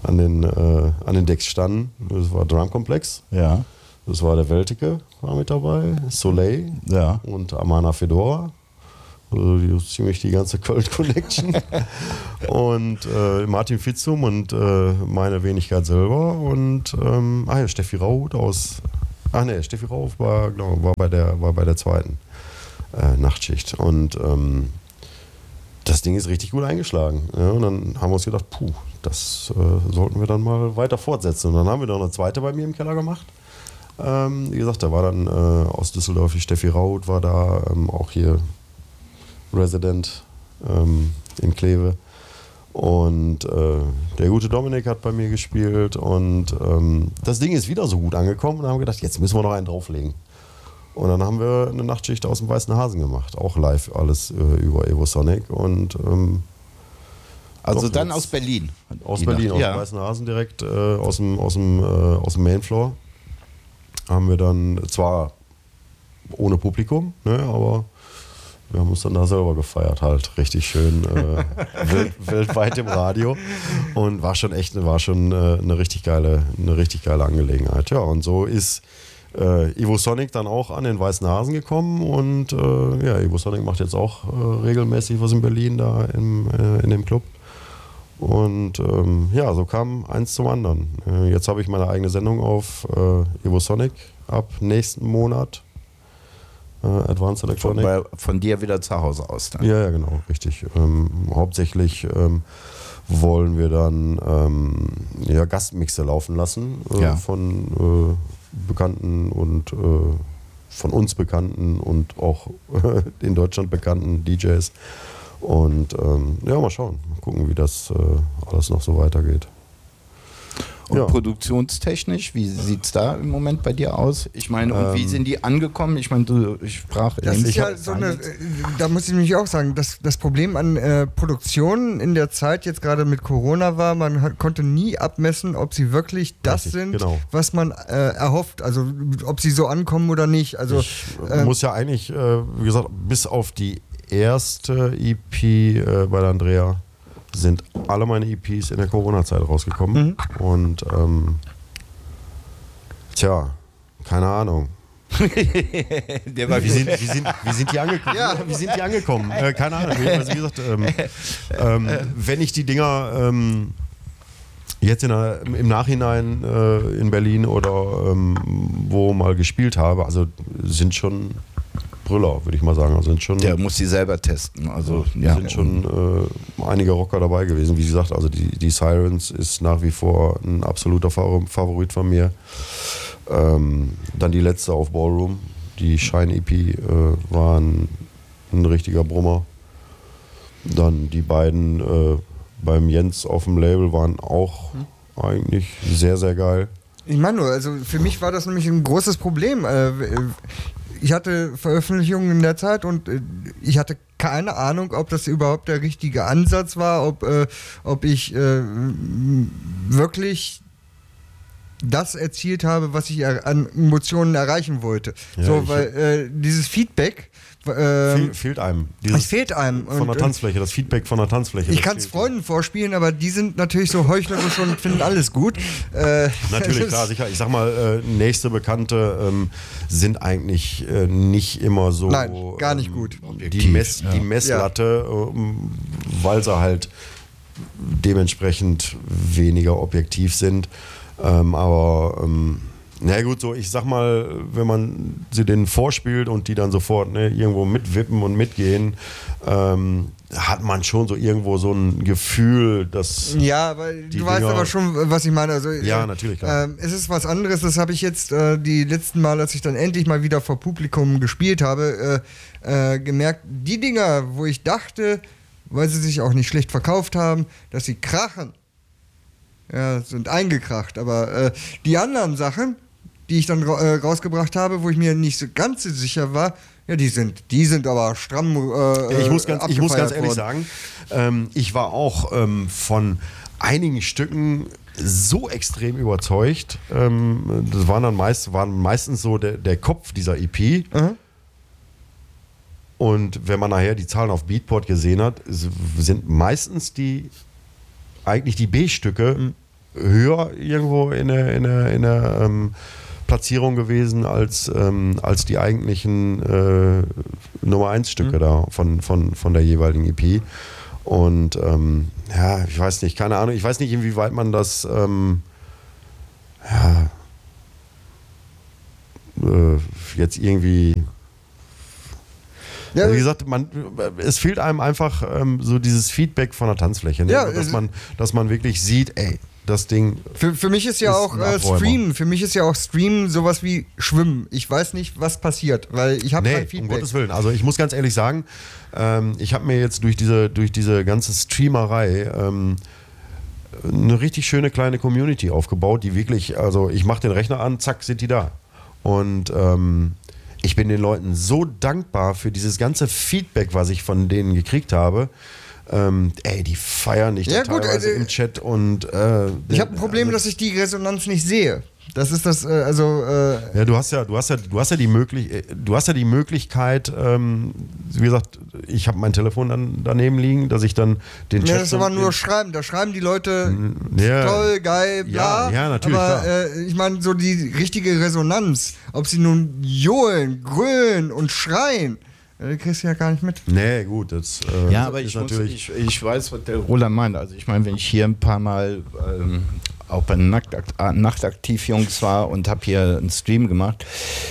den Decks standen. Das war Drumkomplex. Ja. Das war der Weltike, war mit dabei, Soleil und Amana Fedora. Also ziemlich die ganze Köln-Connection. Und Martin Fitzum und meine Wenigkeit selber. Und Steffi Rauth Steffi Rauth war bei der zweiten Nachtschicht. Und das Ding ist richtig gut eingeschlagen. Ja, und dann haben wir uns gedacht, das sollten wir dann mal weiter fortsetzen. Und dann haben wir noch eine zweite bei mir im Keller gemacht. Wie gesagt, da war dann aus Düsseldorf die Steffi Rauth, war da auch hier Resident in Kleve. Und der gute Dominik hat bei mir gespielt und das Ding ist wieder so gut angekommen und haben gedacht, jetzt müssen wir noch einen drauflegen. Und dann haben wir eine Nachtschicht aus dem Weißen Hasen gemacht, auch live, alles über Evosonic und also dann aus Berlin? Aus Berlin, aus dem Weißen Hasen direkt, aus dem Mainfloor haben wir dann zwar ohne Publikum, ne, aber wir haben uns dann da selber gefeiert halt, richtig schön weltweit im Radio und war schon eine richtig geile Angelegenheit. Ja, und so ist Evosonic dann auch an den Weißen Hasen gekommen und Evosonic macht jetzt auch regelmäßig was in Berlin da in dem Club. Und so kam eins zum anderen. Jetzt habe ich meine eigene Sendung auf Evosonic ab nächsten Monat. Advanced Electronic. Von dir wieder zu Hause aus dann? Ja, genau, richtig. Hauptsächlich wollen wir dann Gastmixe laufen lassen von Bekannten und von uns Bekannten und auch in Deutschland bekannten DJs. Und mal schauen, mal gucken, wie das alles noch so weitergeht. Und produktionstechnisch, wie sieht es da im Moment bei dir aus? Ich meine, und wie sind die angekommen? Ich meine, ich sprach... Das ist ja so da muss ich nämlich auch sagen, das Problem an Produktionen in der Zeit jetzt gerade mit Corona war, man konnte nie abmessen, ob sie wirklich das sind, was man erhofft, also ob sie so ankommen oder nicht. Also ich muss ja eigentlich, wie gesagt, bis auf die erste EP bei der Andrea sind alle meine EPs in der Corona-Zeit rausgekommen. Und keine Ahnung. Wie sind die angekommen? Ja. Wie sind die angekommen? Keine Ahnung. Also wie gesagt, wenn ich die Dinger jetzt im Nachhinein in Berlin oder wo mal gespielt habe, also sind schon Brüller, würde ich mal sagen. Also sind schon, der muss sie selber testen. Also sind schon einige Rocker dabei gewesen. Wie gesagt, also die Sirens ist nach wie vor ein absoluter Favorit von mir. Dann die letzte auf Ballroom, die Shine EP, war ein richtiger Brummer. Dann die beiden beim Jens auf dem Label waren auch eigentlich sehr, sehr geil. Ich meine nur, also für mich war das nämlich ein großes Problem. Ich hatte Veröffentlichungen in der Zeit und ich hatte keine Ahnung, ob das überhaupt der richtige Ansatz war, ob ich wirklich das erzielt habe, was ich an Emotionen erreichen wollte. Ja, weil dieses Feedback fehlt einem. Es fehlt einem. Von der Tanzfläche, das Feedback von der Tanzfläche. Ich kann es Freunden vorspielen, aber die sind natürlich so heuchlerisch und finden alles gut. Natürlich, klar, sicher. Ich sag mal, nächste Bekannte sind eigentlich nicht immer so... Nein, gar nicht gut. Die Messlatte, weil sie halt dementsprechend weniger objektiv sind. Aber na gut, so ich sag mal, wenn man sie denen vorspielt und die dann sofort irgendwo mitwippen und mitgehen, hat man schon so irgendwo so ein Gefühl, dass... Ja, aber du weißt aber schon, was ich meine. Also, ja, natürlich, klar. Es ist was anderes, das habe ich jetzt die letzten Mal, als ich dann endlich mal wieder vor Publikum gespielt habe, gemerkt, die Dinger, wo ich dachte, weil sie sich auch nicht schlecht verkauft haben, dass sie krachen, ja, sind eingekracht. Aber die anderen Sachen, die ich dann rausgebracht habe, wo ich mir nicht so ganz sicher war, ja, die sind aber stramm ich muss ganz ehrlich sagen, ich war auch von einigen Stücken so extrem überzeugt. Das waren meistens so der Kopf dieser EP. Und wenn man nachher die Zahlen auf Beatport gesehen hat, sind meistens eigentlich die B-Stücke höher irgendwo in der Platzierung gewesen als die eigentlichen Nummer 1 Stücke da von der jeweiligen EP. Und ich weiß nicht, keine Ahnung, ich weiß nicht, inwieweit man das jetzt irgendwie... Ja, also wie gesagt, es fehlt einem einfach so dieses Feedback von der Tanzfläche, ne? Ja, dass man wirklich sieht, ey, das Ding. Für mich ist ja auch Stream. Für mich ist ja auch Stream sowas wie Schwimmen. Ich weiß nicht, was passiert, weil ich habe kein Feedback. Um Gottes Willen. Also ich muss ganz ehrlich sagen, ich habe mir jetzt durch diese ganze Streamerei eine richtig schöne kleine Community aufgebaut, die wirklich, also ich mache den Rechner an, zack, sind die da. Und ich bin den Leuten so dankbar für dieses ganze Feedback, was ich von denen gekriegt habe. Die feiern dich teilweise im Chat und ich habe ein Problem, dass ich die Resonanz nicht sehe. Das ist das, ja, du hast ja die Möglichkeit, wie gesagt, ich habe mein Telefon dann daneben liegen, dass ich dann den Chat... Ja, das ist aber nur schreiben, da schreiben die Leute toll, geil, bla. Ja, natürlich, aber ich meine, so die richtige Resonanz, ob sie nun johlen, grölen und schreien, das kriegst du ja gar nicht mit. Nee, gut, das ja, aber ich weiß, was der Roland meint. Also ich meine, wenn ich hier ein paar Mal auch bei Nachtaktiv-Jungs war und habe hier einen Stream gemacht,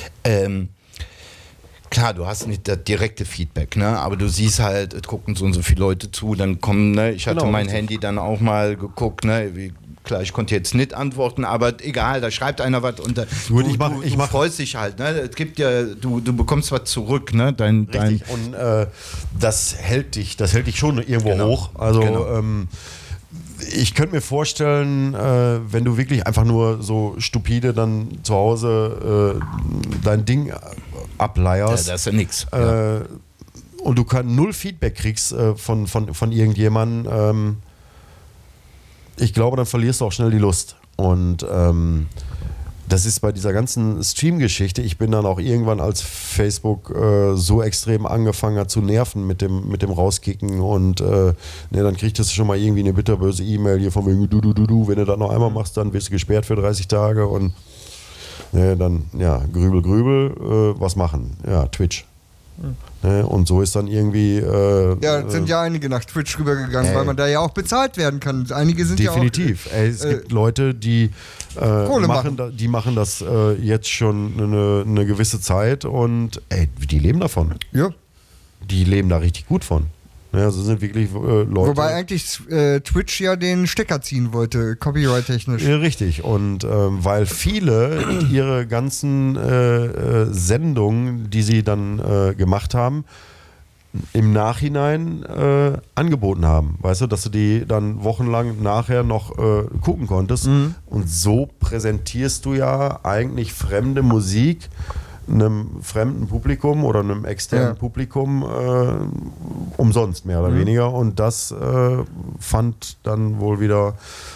klar, du hast nicht das direkte Feedback, ne? Aber du siehst halt, es gucken so und so viele Leute zu, dann kommen, ne? Ich hatte mein Handy dann auch mal geguckt, ne? Klar, ich konnte jetzt nicht antworten, aber egal, da schreibt einer was und du freust dich halt, ne? Es gibt ja, du bekommst was zurück, ne? Richtig. Und das hält dich schon irgendwo hoch. Also ich könnte mir vorstellen, wenn du wirklich einfach nur so stupide dann zu Hause dein Ding ableierst. Ja, das ist ja nix. Und du null Feedback kriegst von irgendjemandem, ich glaube, dann verlierst du auch schnell die Lust. Und das ist bei dieser ganzen Stream-Geschichte, ich bin dann auch irgendwann, als Facebook so extrem angefangen hat zu nerven mit dem Rauskicken und dann kriegst du schon mal irgendwie eine bitterböse E-Mail hier von wegen du, wenn du das noch einmal machst, dann wirst du gesperrt für 30 Tage und dann, ja, grübel, was machen? Ja, Twitch. Und so ist dann irgendwie... sind ja einige nach Twitch rübergegangen, weil man da ja auch bezahlt werden kann. Einige sind definitiv. Ja auch... es gibt Leute, die machen das jetzt schon eine gewisse Zeit und die leben davon. Ja. Die leben da richtig gut von. Ja, also sind wirklich Leute... Wobei eigentlich Twitch ja den Stecker ziehen wollte, copyright-technisch. Ja, richtig. Und weil viele ihre ganzen Sendungen, die sie dann gemacht haben, im Nachhinein angeboten haben. Weißt du, dass du die dann wochenlang nachher noch gucken konntest. Mhm. Und so präsentierst du ja eigentlich fremde Musik einem fremden Publikum oder einem externen Publikum umsonst, mehr oder weniger. Und das fanden dann wohl wieder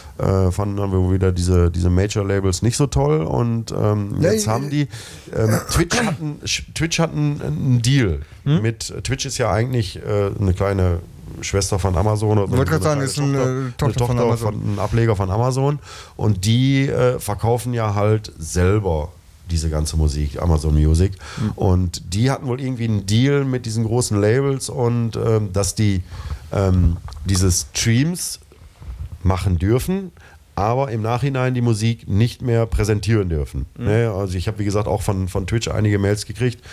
diese Major-Labels nicht so toll. Und jetzt haben die Twitch hat einen Deal mit, Twitch ist ja eigentlich eine kleine Schwester von Amazon oder ich wollte gerade sagen, ist eine Tochter von Amazon. Ein Ableger von Amazon. Und die verkaufen ja halt selber diese ganze Musik, Amazon Music. Und die hatten wohl irgendwie einen Deal mit diesen großen Labels und dass die diese Streams machen dürfen, aber im Nachhinein die Musik nicht mehr präsentieren dürfen. Also ich habe, wie gesagt, auch von Twitch einige Mails gekriegt.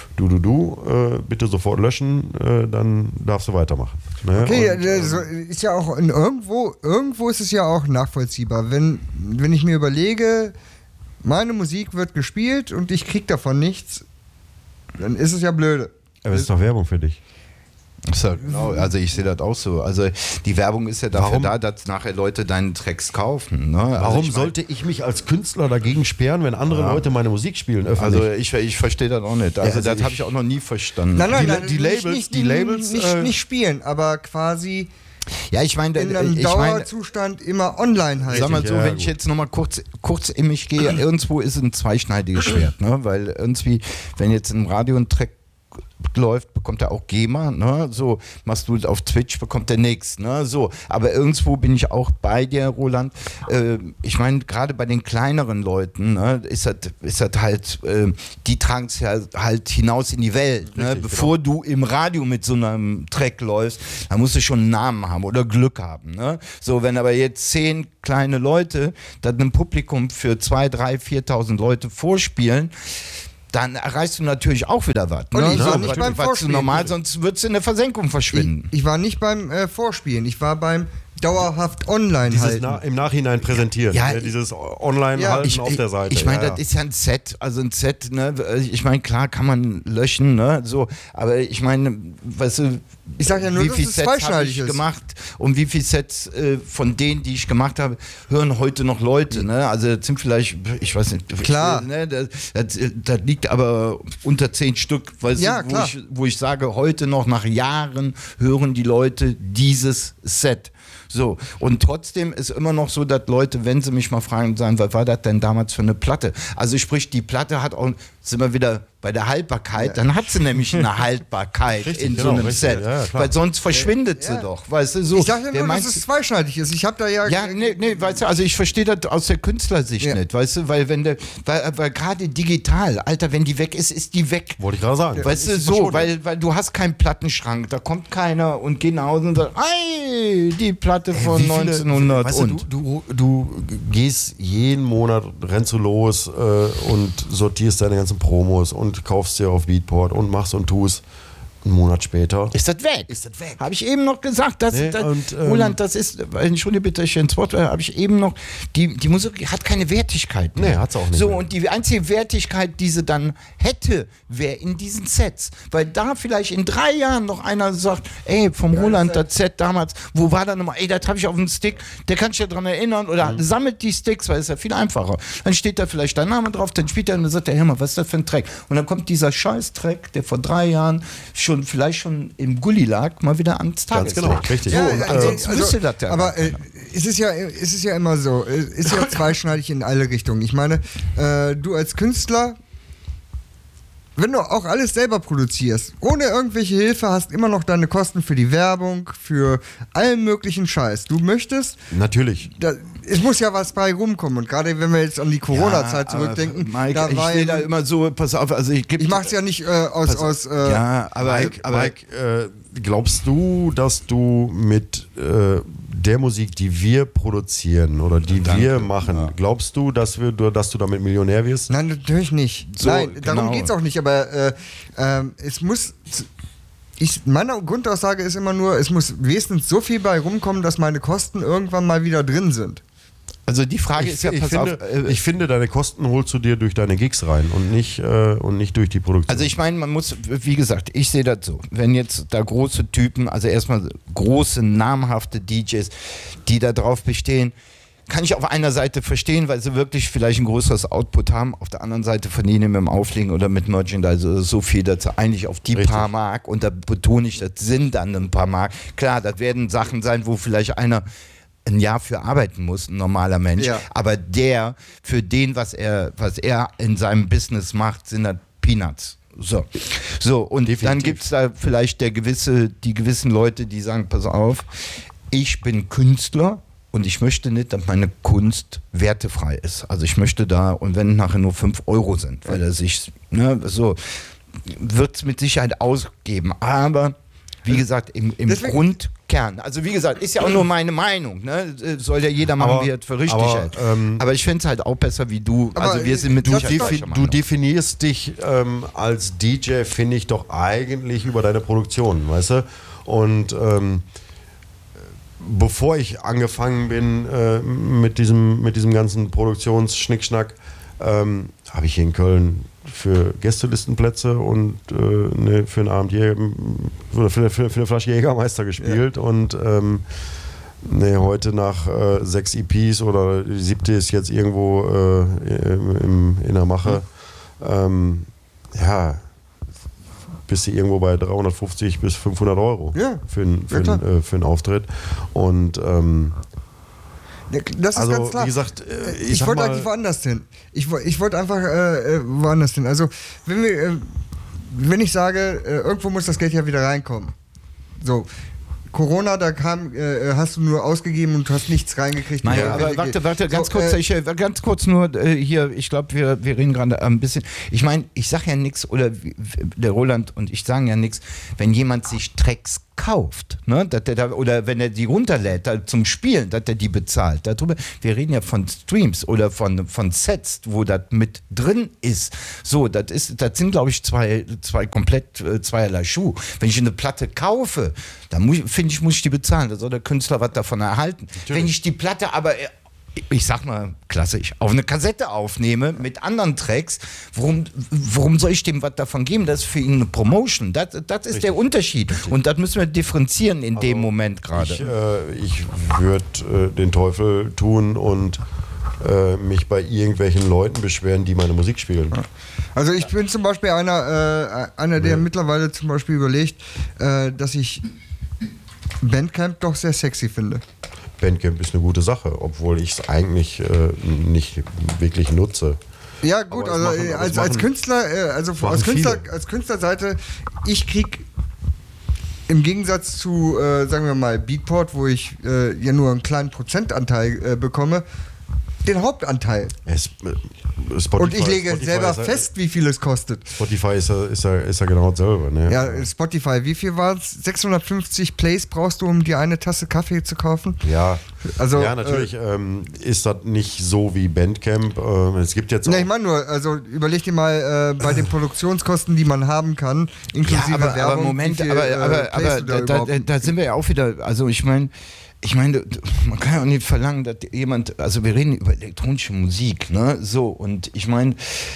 Bitte sofort löschen, dann darfst du weitermachen. Okay, ist ja auch irgendwo ist es ja auch nachvollziehbar. Wenn ich mir überlege, meine Musik wird gespielt und ich krieg davon nichts, dann ist es ja blöde. Aber es ist doch Werbung für dich. Ja, genau, also ich sehe das auch so. Also die Werbung ist ja dafür da, dass nachher Leute deinen Tracks kaufen. Ne? Also warum sollte ich mich als Künstler dagegen sperren, wenn andere Leute meine Musik spielen? Öffentlich? Also ich verstehe das auch nicht. Also das habe ich auch noch nie verstanden. Nein, die Labels nicht spielen, aber quasi... Ja, ich meine, in einem Dauerzustand immer online halt. Sag mal so, wenn ich jetzt nochmal kurz in mich gehe, irgendwo ist es ein zweischneidiges Schwert, ne? Weil irgendwie, wenn jetzt im Radio ein Track läuft, bekommt er auch GEMA, ne? So, machst du auf Twitch, bekommt er nichts, ne? So, aber irgendwo bin ich auch bei dir, Roland. Ich meine, gerade bei den kleineren Leuten, ne, ist das halt, die tragen es ja halt hinaus in die Welt, ne? Richtig, bevor du im Radio mit so einem Track läufst, dann musst du schon einen Namen haben oder Glück haben, ne? So, wenn aber jetzt 10 kleine Leute das einem Publikum für 2.000, 3.000, 4.000 Leute vorspielen, dann erreichst du natürlich auch wieder was. Ne? Ich war nicht beim Vorspielen. Normal, sonst würdest du in der Versenkung verschwinden. Ich war nicht beim Vorspielen, ich war beim dauerhaft online halten. Im Nachhinein präsentieren, dieses Online-Halten auf der Seite. Ich meine, das ist ja ein Set, ne? Ich meine, klar kann man löschen, ne? So, aber ich meine, weißt du, ich sag ja nur, wie viele Sets habe ich gemacht und wie viele Sets von denen, die ich gemacht habe, hören heute noch Leute, ne? Also das sind vielleicht, ich weiß nicht, klar. Ne? Das liegt aber unter 10 Stück, weißt du, wo ich sage, heute noch nach Jahren hören die Leute dieses Set. So, und trotzdem ist immer noch so, dass Leute, wenn sie mich mal fragen, sagen, was war das denn damals für eine Platte? Also sprich, die Platte hat auch, sind wir wieder bei der Haltbarkeit, dann hat sie nämlich eine Haltbarkeit in so einem Set, weil sonst verschwindet sie doch, weißt du, so. Ich dachte nur, dass es zweischneidig ist, ich habe da ja... Ja, nee, weißt du, also ich verstehe das aus der Künstlersicht nicht, weißt du, weil weil gerade digital, Alter, wenn die weg ist, ist die weg. Wollte ich gerade sagen. Weißt du, so, weil du hast keinen Plattenschrank, da kommt keiner und geht nach Hause und sagt, ey, die Platte von 1900 weißt du gehst jeden Monat, rennst du los und sortierst deine ganzen Promos und kaufst dir auf Beatport und machst und tust. Einen Monat später. Ist das weg? Habe ich eben noch gesagt. Roland, das ist, entschuldige bitte, ich ins Wort, habe ich eben noch, die Musik hat keine Wertigkeit mehr. Nee, hat's auch nicht so, mehr. und die einzige Wertigkeit, die sie dann hätte, wäre in diesen Sets. Weil da vielleicht in 3 Jahren noch einer sagt, ey, vom Roland, das Set damals, wo war da nochmal, ey, das habe ich auf dem Stick, der kann sich ja dran erinnern oder sammelt die Sticks, weil es ja viel einfacher. Dann steht da vielleicht dein Name drauf, dann spielt er und dann sagt der, hör mal, was ist das für ein Track? Und dann kommt dieser Scheiß-Track, der vor 3 Jahren vielleicht schon im Gully lag, mal wieder ans Tageslicht. Ganz genau, richtig. Ja, ansonsten wüsste das ja. Aber es ist ja immer so, es ist ja zweischneidig in alle Richtungen. Ich meine, du als Künstler, wenn du auch alles selber produzierst, ohne irgendwelche Hilfe, hast immer noch deine Kosten für die Werbung, für allen möglichen Scheiß. Du möchtest... Natürlich. Es muss ja was bei rumkommen. Und gerade wenn wir jetzt an die Corona-Zeit zurückdenken, Mike, da war ich sehe da immer so, pass auf, also ich mache es ja nicht aus Mike, glaubst du, dass du mit der Musik, die wir produzieren oder die wir machen, glaubst du, dass du damit Millionär wirst? Nein, natürlich nicht. So, Nein, darum genau. geht es auch nicht. Aber es muss... meine Grundaussage ist immer nur, es muss wenigstens so viel bei rumkommen, dass meine Kosten irgendwann mal wieder drin sind. Also die Frage ist ja, ich finde, deine Kosten holst du dir durch deine Gigs rein und nicht durch die Produktion. Also ich meine, man muss, wie gesagt, ich sehe das so, wenn jetzt da große Typen, also erstmal große, namhafte DJs, die da drauf bestehen, kann ich auf einer Seite verstehen, weil sie wirklich vielleicht ein größeres Output haben, auf der anderen Seite verdienen mit dem Auflegen oder mit Merchandise so viel, dass sie eigentlich auf die paar Mark, und da betone ich, das sind dann ein paar Mark, klar, das werden Sachen sein, wo vielleicht einer ein Jahr für arbeiten muss, ein normaler Mensch, aber der, für den, was er in seinem Business macht, sind das Peanuts. So und definitiv. Dann gibt es da vielleicht die gewissen Leute, die sagen, pass auf, ich bin Künstler und ich möchte nicht, dass meine Kunst wertefrei ist. Also ich möchte da, und wenn nachher nur 5 Euro sind, weil er sich, wird es mit Sicherheit ausgeben, aber wie gesagt, im Grundkern, also wie gesagt, ist ja auch nur meine Meinung, ne? Soll ja jeder machen, wie er es für richtig hält. Aber ich finde es halt auch besser wie du, also wir sind mit du definierst dich als DJ, finde ich, doch eigentlich über deine Produktion, weißt du? Und bevor ich angefangen bin mit diesem ganzen Produktionsschnickschnack, habe ich hier in Köln für Gästelistenplätze und für einen Abend für eine Flasche Jägermeister gespielt und heute nach 6 EPs oder die 7. ist jetzt irgendwo in der Mache, bist du irgendwo bei 350 bis 500 Euro für einen Auftritt. Und das ist also, ganz klar. Wie gesagt, ich wollte eigentlich woanders hin. Ich wollte einfach woanders hin. Also, wenn ich sage, irgendwo muss das Geld ja wieder reinkommen. So, Corona, da hast du nur ausgegeben und du hast nichts reingekriegt. Nein, aber warte, ganz kurz nur hier, ich glaube, wir reden gerade ein bisschen, ich meine, ich sage ja nichts, oder der Roland und ich sagen ja nichts, wenn jemand sich Tracks kauft, ne, oder wenn er die runterlädt zum Spielen, dass er die bezahlt. Darüber, wir reden ja von Streams oder von Sets, wo das mit drin ist. So, das sind, glaube ich, zwei komplett zweierlei Schuhe. Wenn ich eine Platte kaufe, dann muss ich die bezahlen. Da soll der Künstler was davon erhalten. Natürlich. Wenn ich die Platte aber, ich sag mal klassisch, auf eine Kassette aufnehme mit anderen Tracks, warum soll ich dem was davon geben? Das ist für ihn eine Promotion. Das ist der Unterschied. Richtig. Und das müssen wir differenzieren in dem Moment gerade. Ich würde den Teufel tun und mich bei irgendwelchen Leuten beschweren, die meine Musik spielen. Also ich bin zum Beispiel einer, der mittlerweile zum Beispiel überlegt, dass ich Bandcamp doch sehr sexy finde. Bandcamp ist eine gute Sache, obwohl ich es eigentlich nicht wirklich nutze. Ja gut, also als Künstler, aus Künstlerseite, ich krieg im Gegensatz zu, sagen wir mal, Beatport, wo ich ja nur einen kleinen Prozentanteil bekomme, den Hauptanteil. Und ich lege Spotify selber fest, wie viel es kostet. Spotify ist ja genau dasselbe. Ne? Ja, Spotify, wie viel war es? 650 Plays brauchst du, um dir eine Tasse Kaffee zu kaufen? Ja, also, ja natürlich ist das nicht so wie Bandcamp. Es gibt jetzt auch ich meine nur, also überleg dir mal bei den Produktionskosten, die man haben kann, inklusive Werbung. Aber Moment, da sind wir ja auch wieder, also ich meine, man kann ja auch nicht verlangen, dass jemand, also wir reden über elektronische Musik, ne, so, und ich meine,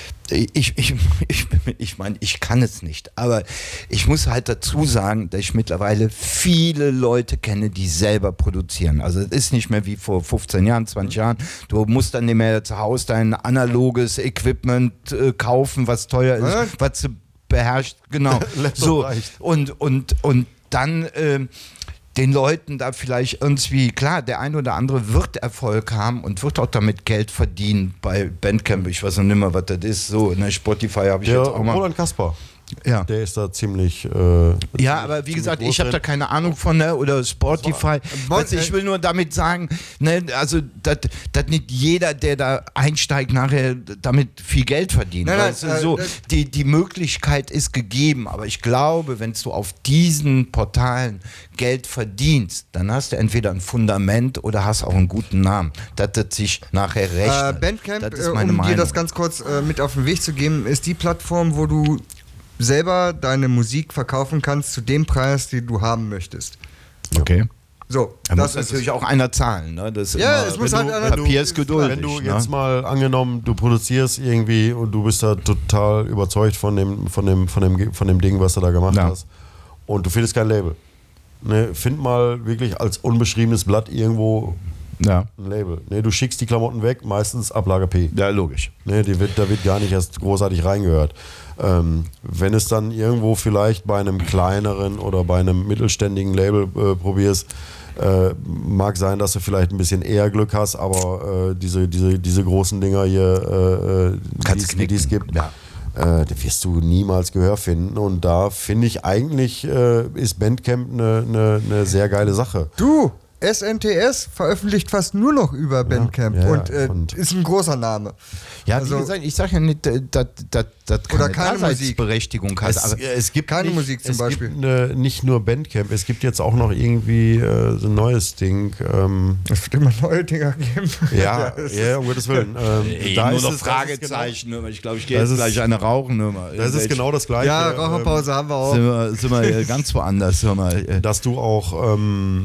ich kann es nicht, aber ich muss halt dazu sagen, dass ich mittlerweile viele Leute kenne, die selber produzieren. Also es ist nicht mehr wie vor 15 Jahren, 20 Jahren. Du musst dann nicht mehr zu Hause dein analoges Equipment kaufen, was teuer ist, was du beherrschst, genau. So, und dann den Leuten da vielleicht irgendwie, klar, der eine oder andere wird Erfolg haben und wird auch damit Geld verdienen bei Bandcamp. Ich weiß noch nicht mehr, was das ist. So, in der Spotify habe ich jetzt auch mal. Roland Kaspar. Ja. Der ist da ziemlich. Ja, aber wie gesagt, ich habe da keine Ahnung von, ne? Oder Spotify. Ich will nur damit sagen, ne, also dass nicht jeder, der da einsteigt, nachher damit viel Geld verdient. Die Möglichkeit ist gegeben, aber ich glaube, wenn du auf diesen Portalen Geld verdienst, dann hast du entweder ein Fundament oder hast auch einen guten Namen, dass das sich nachher rechnet. Bandcamp, um dir das ganz kurz mit auf den Weg zu geben, ist die Plattform, wo du selber deine Musik verkaufen kannst zu dem Preis, den du haben möchtest. Okay. So, da muss natürlich auch einer zahlen. Ne? Das es muss halt einer. Papier ist geduldig. Wenn du jetzt mal angenommen, du produzierst irgendwie und du bist da total überzeugt von dem Ding, was du da gemacht hast, und du findest kein Label. Ne, find mal wirklich als unbeschriebenes Blatt irgendwo ein Label. Ne, du schickst die Klamotten weg, meistens Ablage P. Ja, logisch. Ne, da wird gar nicht erst großartig reingehört. Wenn es dann irgendwo vielleicht bei einem kleineren oder bei einem mittelständigen Label probierst, mag sein, dass du vielleicht ein bisschen eher Glück hast, aber diese großen Dinger hier, die es gibt, da wirst du niemals Gehör finden. Und da finde ich eigentlich, ist Bandcamp eine sehr geile Sache. Du! SNTS veröffentlicht fast nur noch über Bandcamp und ist ein großer Name. Ja, also, wie gesagt, ich sage ja nicht, dass keine Daseinsberechtigung hat. Aber es gibt keine Musik zum Beispiel. Es gibt nicht nur Bandcamp, es gibt jetzt auch noch irgendwie so ein neues Ding. Es wird immer neue Dinger geben. Ja, um Gottes Willen. Da nur noch Fragezeichen. Genau, ich glaube, ich gehe jetzt gleich eine rauchen. Das ist genau das Gleiche. Ja, Raucherpause haben wir auch. Sind wir ganz woanders. Dass du auch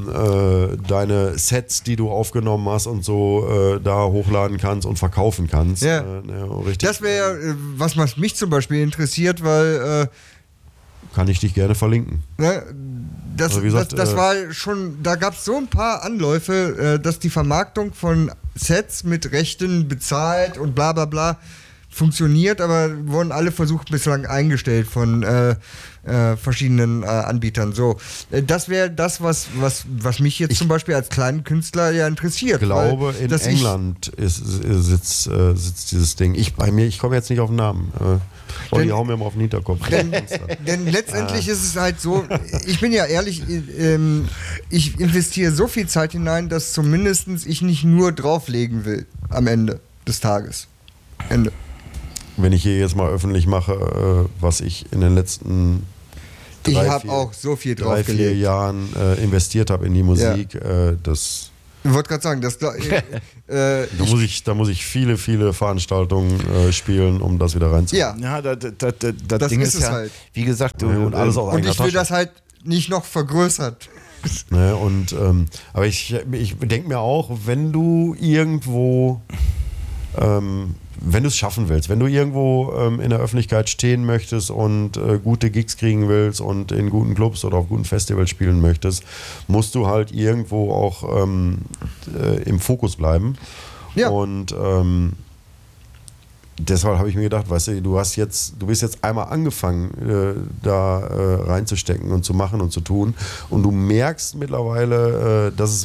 deine Sets, die du aufgenommen hast und so da hochladen kannst und verkaufen kannst. Ja. Richtig. Das wäre was mich zum Beispiel interessiert, weil kann ich dich gerne verlinken. Ne, das war schon, da gab es so ein paar Anläufe, dass die Vermarktung von Sets mit Rechten bezahlt und bla bla bla funktioniert, aber wurden alle Versuche bislang eingestellt von verschiedenen Anbietern. So, das wäre das, was mich jetzt zum Beispiel als kleinen Künstler ja interessiert. Ich glaube, in England sitzt dieses Ding. Ich komme jetzt nicht auf den Namen. Die hauen mir mal auf den Hinterkopf. Denn letztendlich ist es halt so, ich bin ja ehrlich, ich investiere so viel Zeit hinein, dass zumindest ich nicht nur drauflegen will am Ende des Tages. Ende. Wenn ich hier jetzt mal öffentlich mache, was ich in den letzten 3-4 Jahren investiert habe in die Musik, das... Ich wollte gerade sagen, da muss ich viele, viele Veranstaltungen spielen, um das wieder reinzukommen. Ja, das Ding ist ja, halt. Wie gesagt, und alles auf und ich will das halt nicht noch vergrößert. Ne, und, aber ich denke mir auch, wenn du irgendwo... wenn du es schaffen willst, wenn du irgendwo in der Öffentlichkeit stehen möchtest und gute Gigs kriegen willst und in guten Clubs oder auf guten Festivals spielen möchtest, musst du halt irgendwo auch im Fokus bleiben. Ja. Und deshalb habe ich mir gedacht, weißt du, du bist jetzt einmal angefangen, da reinzustecken und zu machen und zu tun, und du merkst mittlerweile, dass es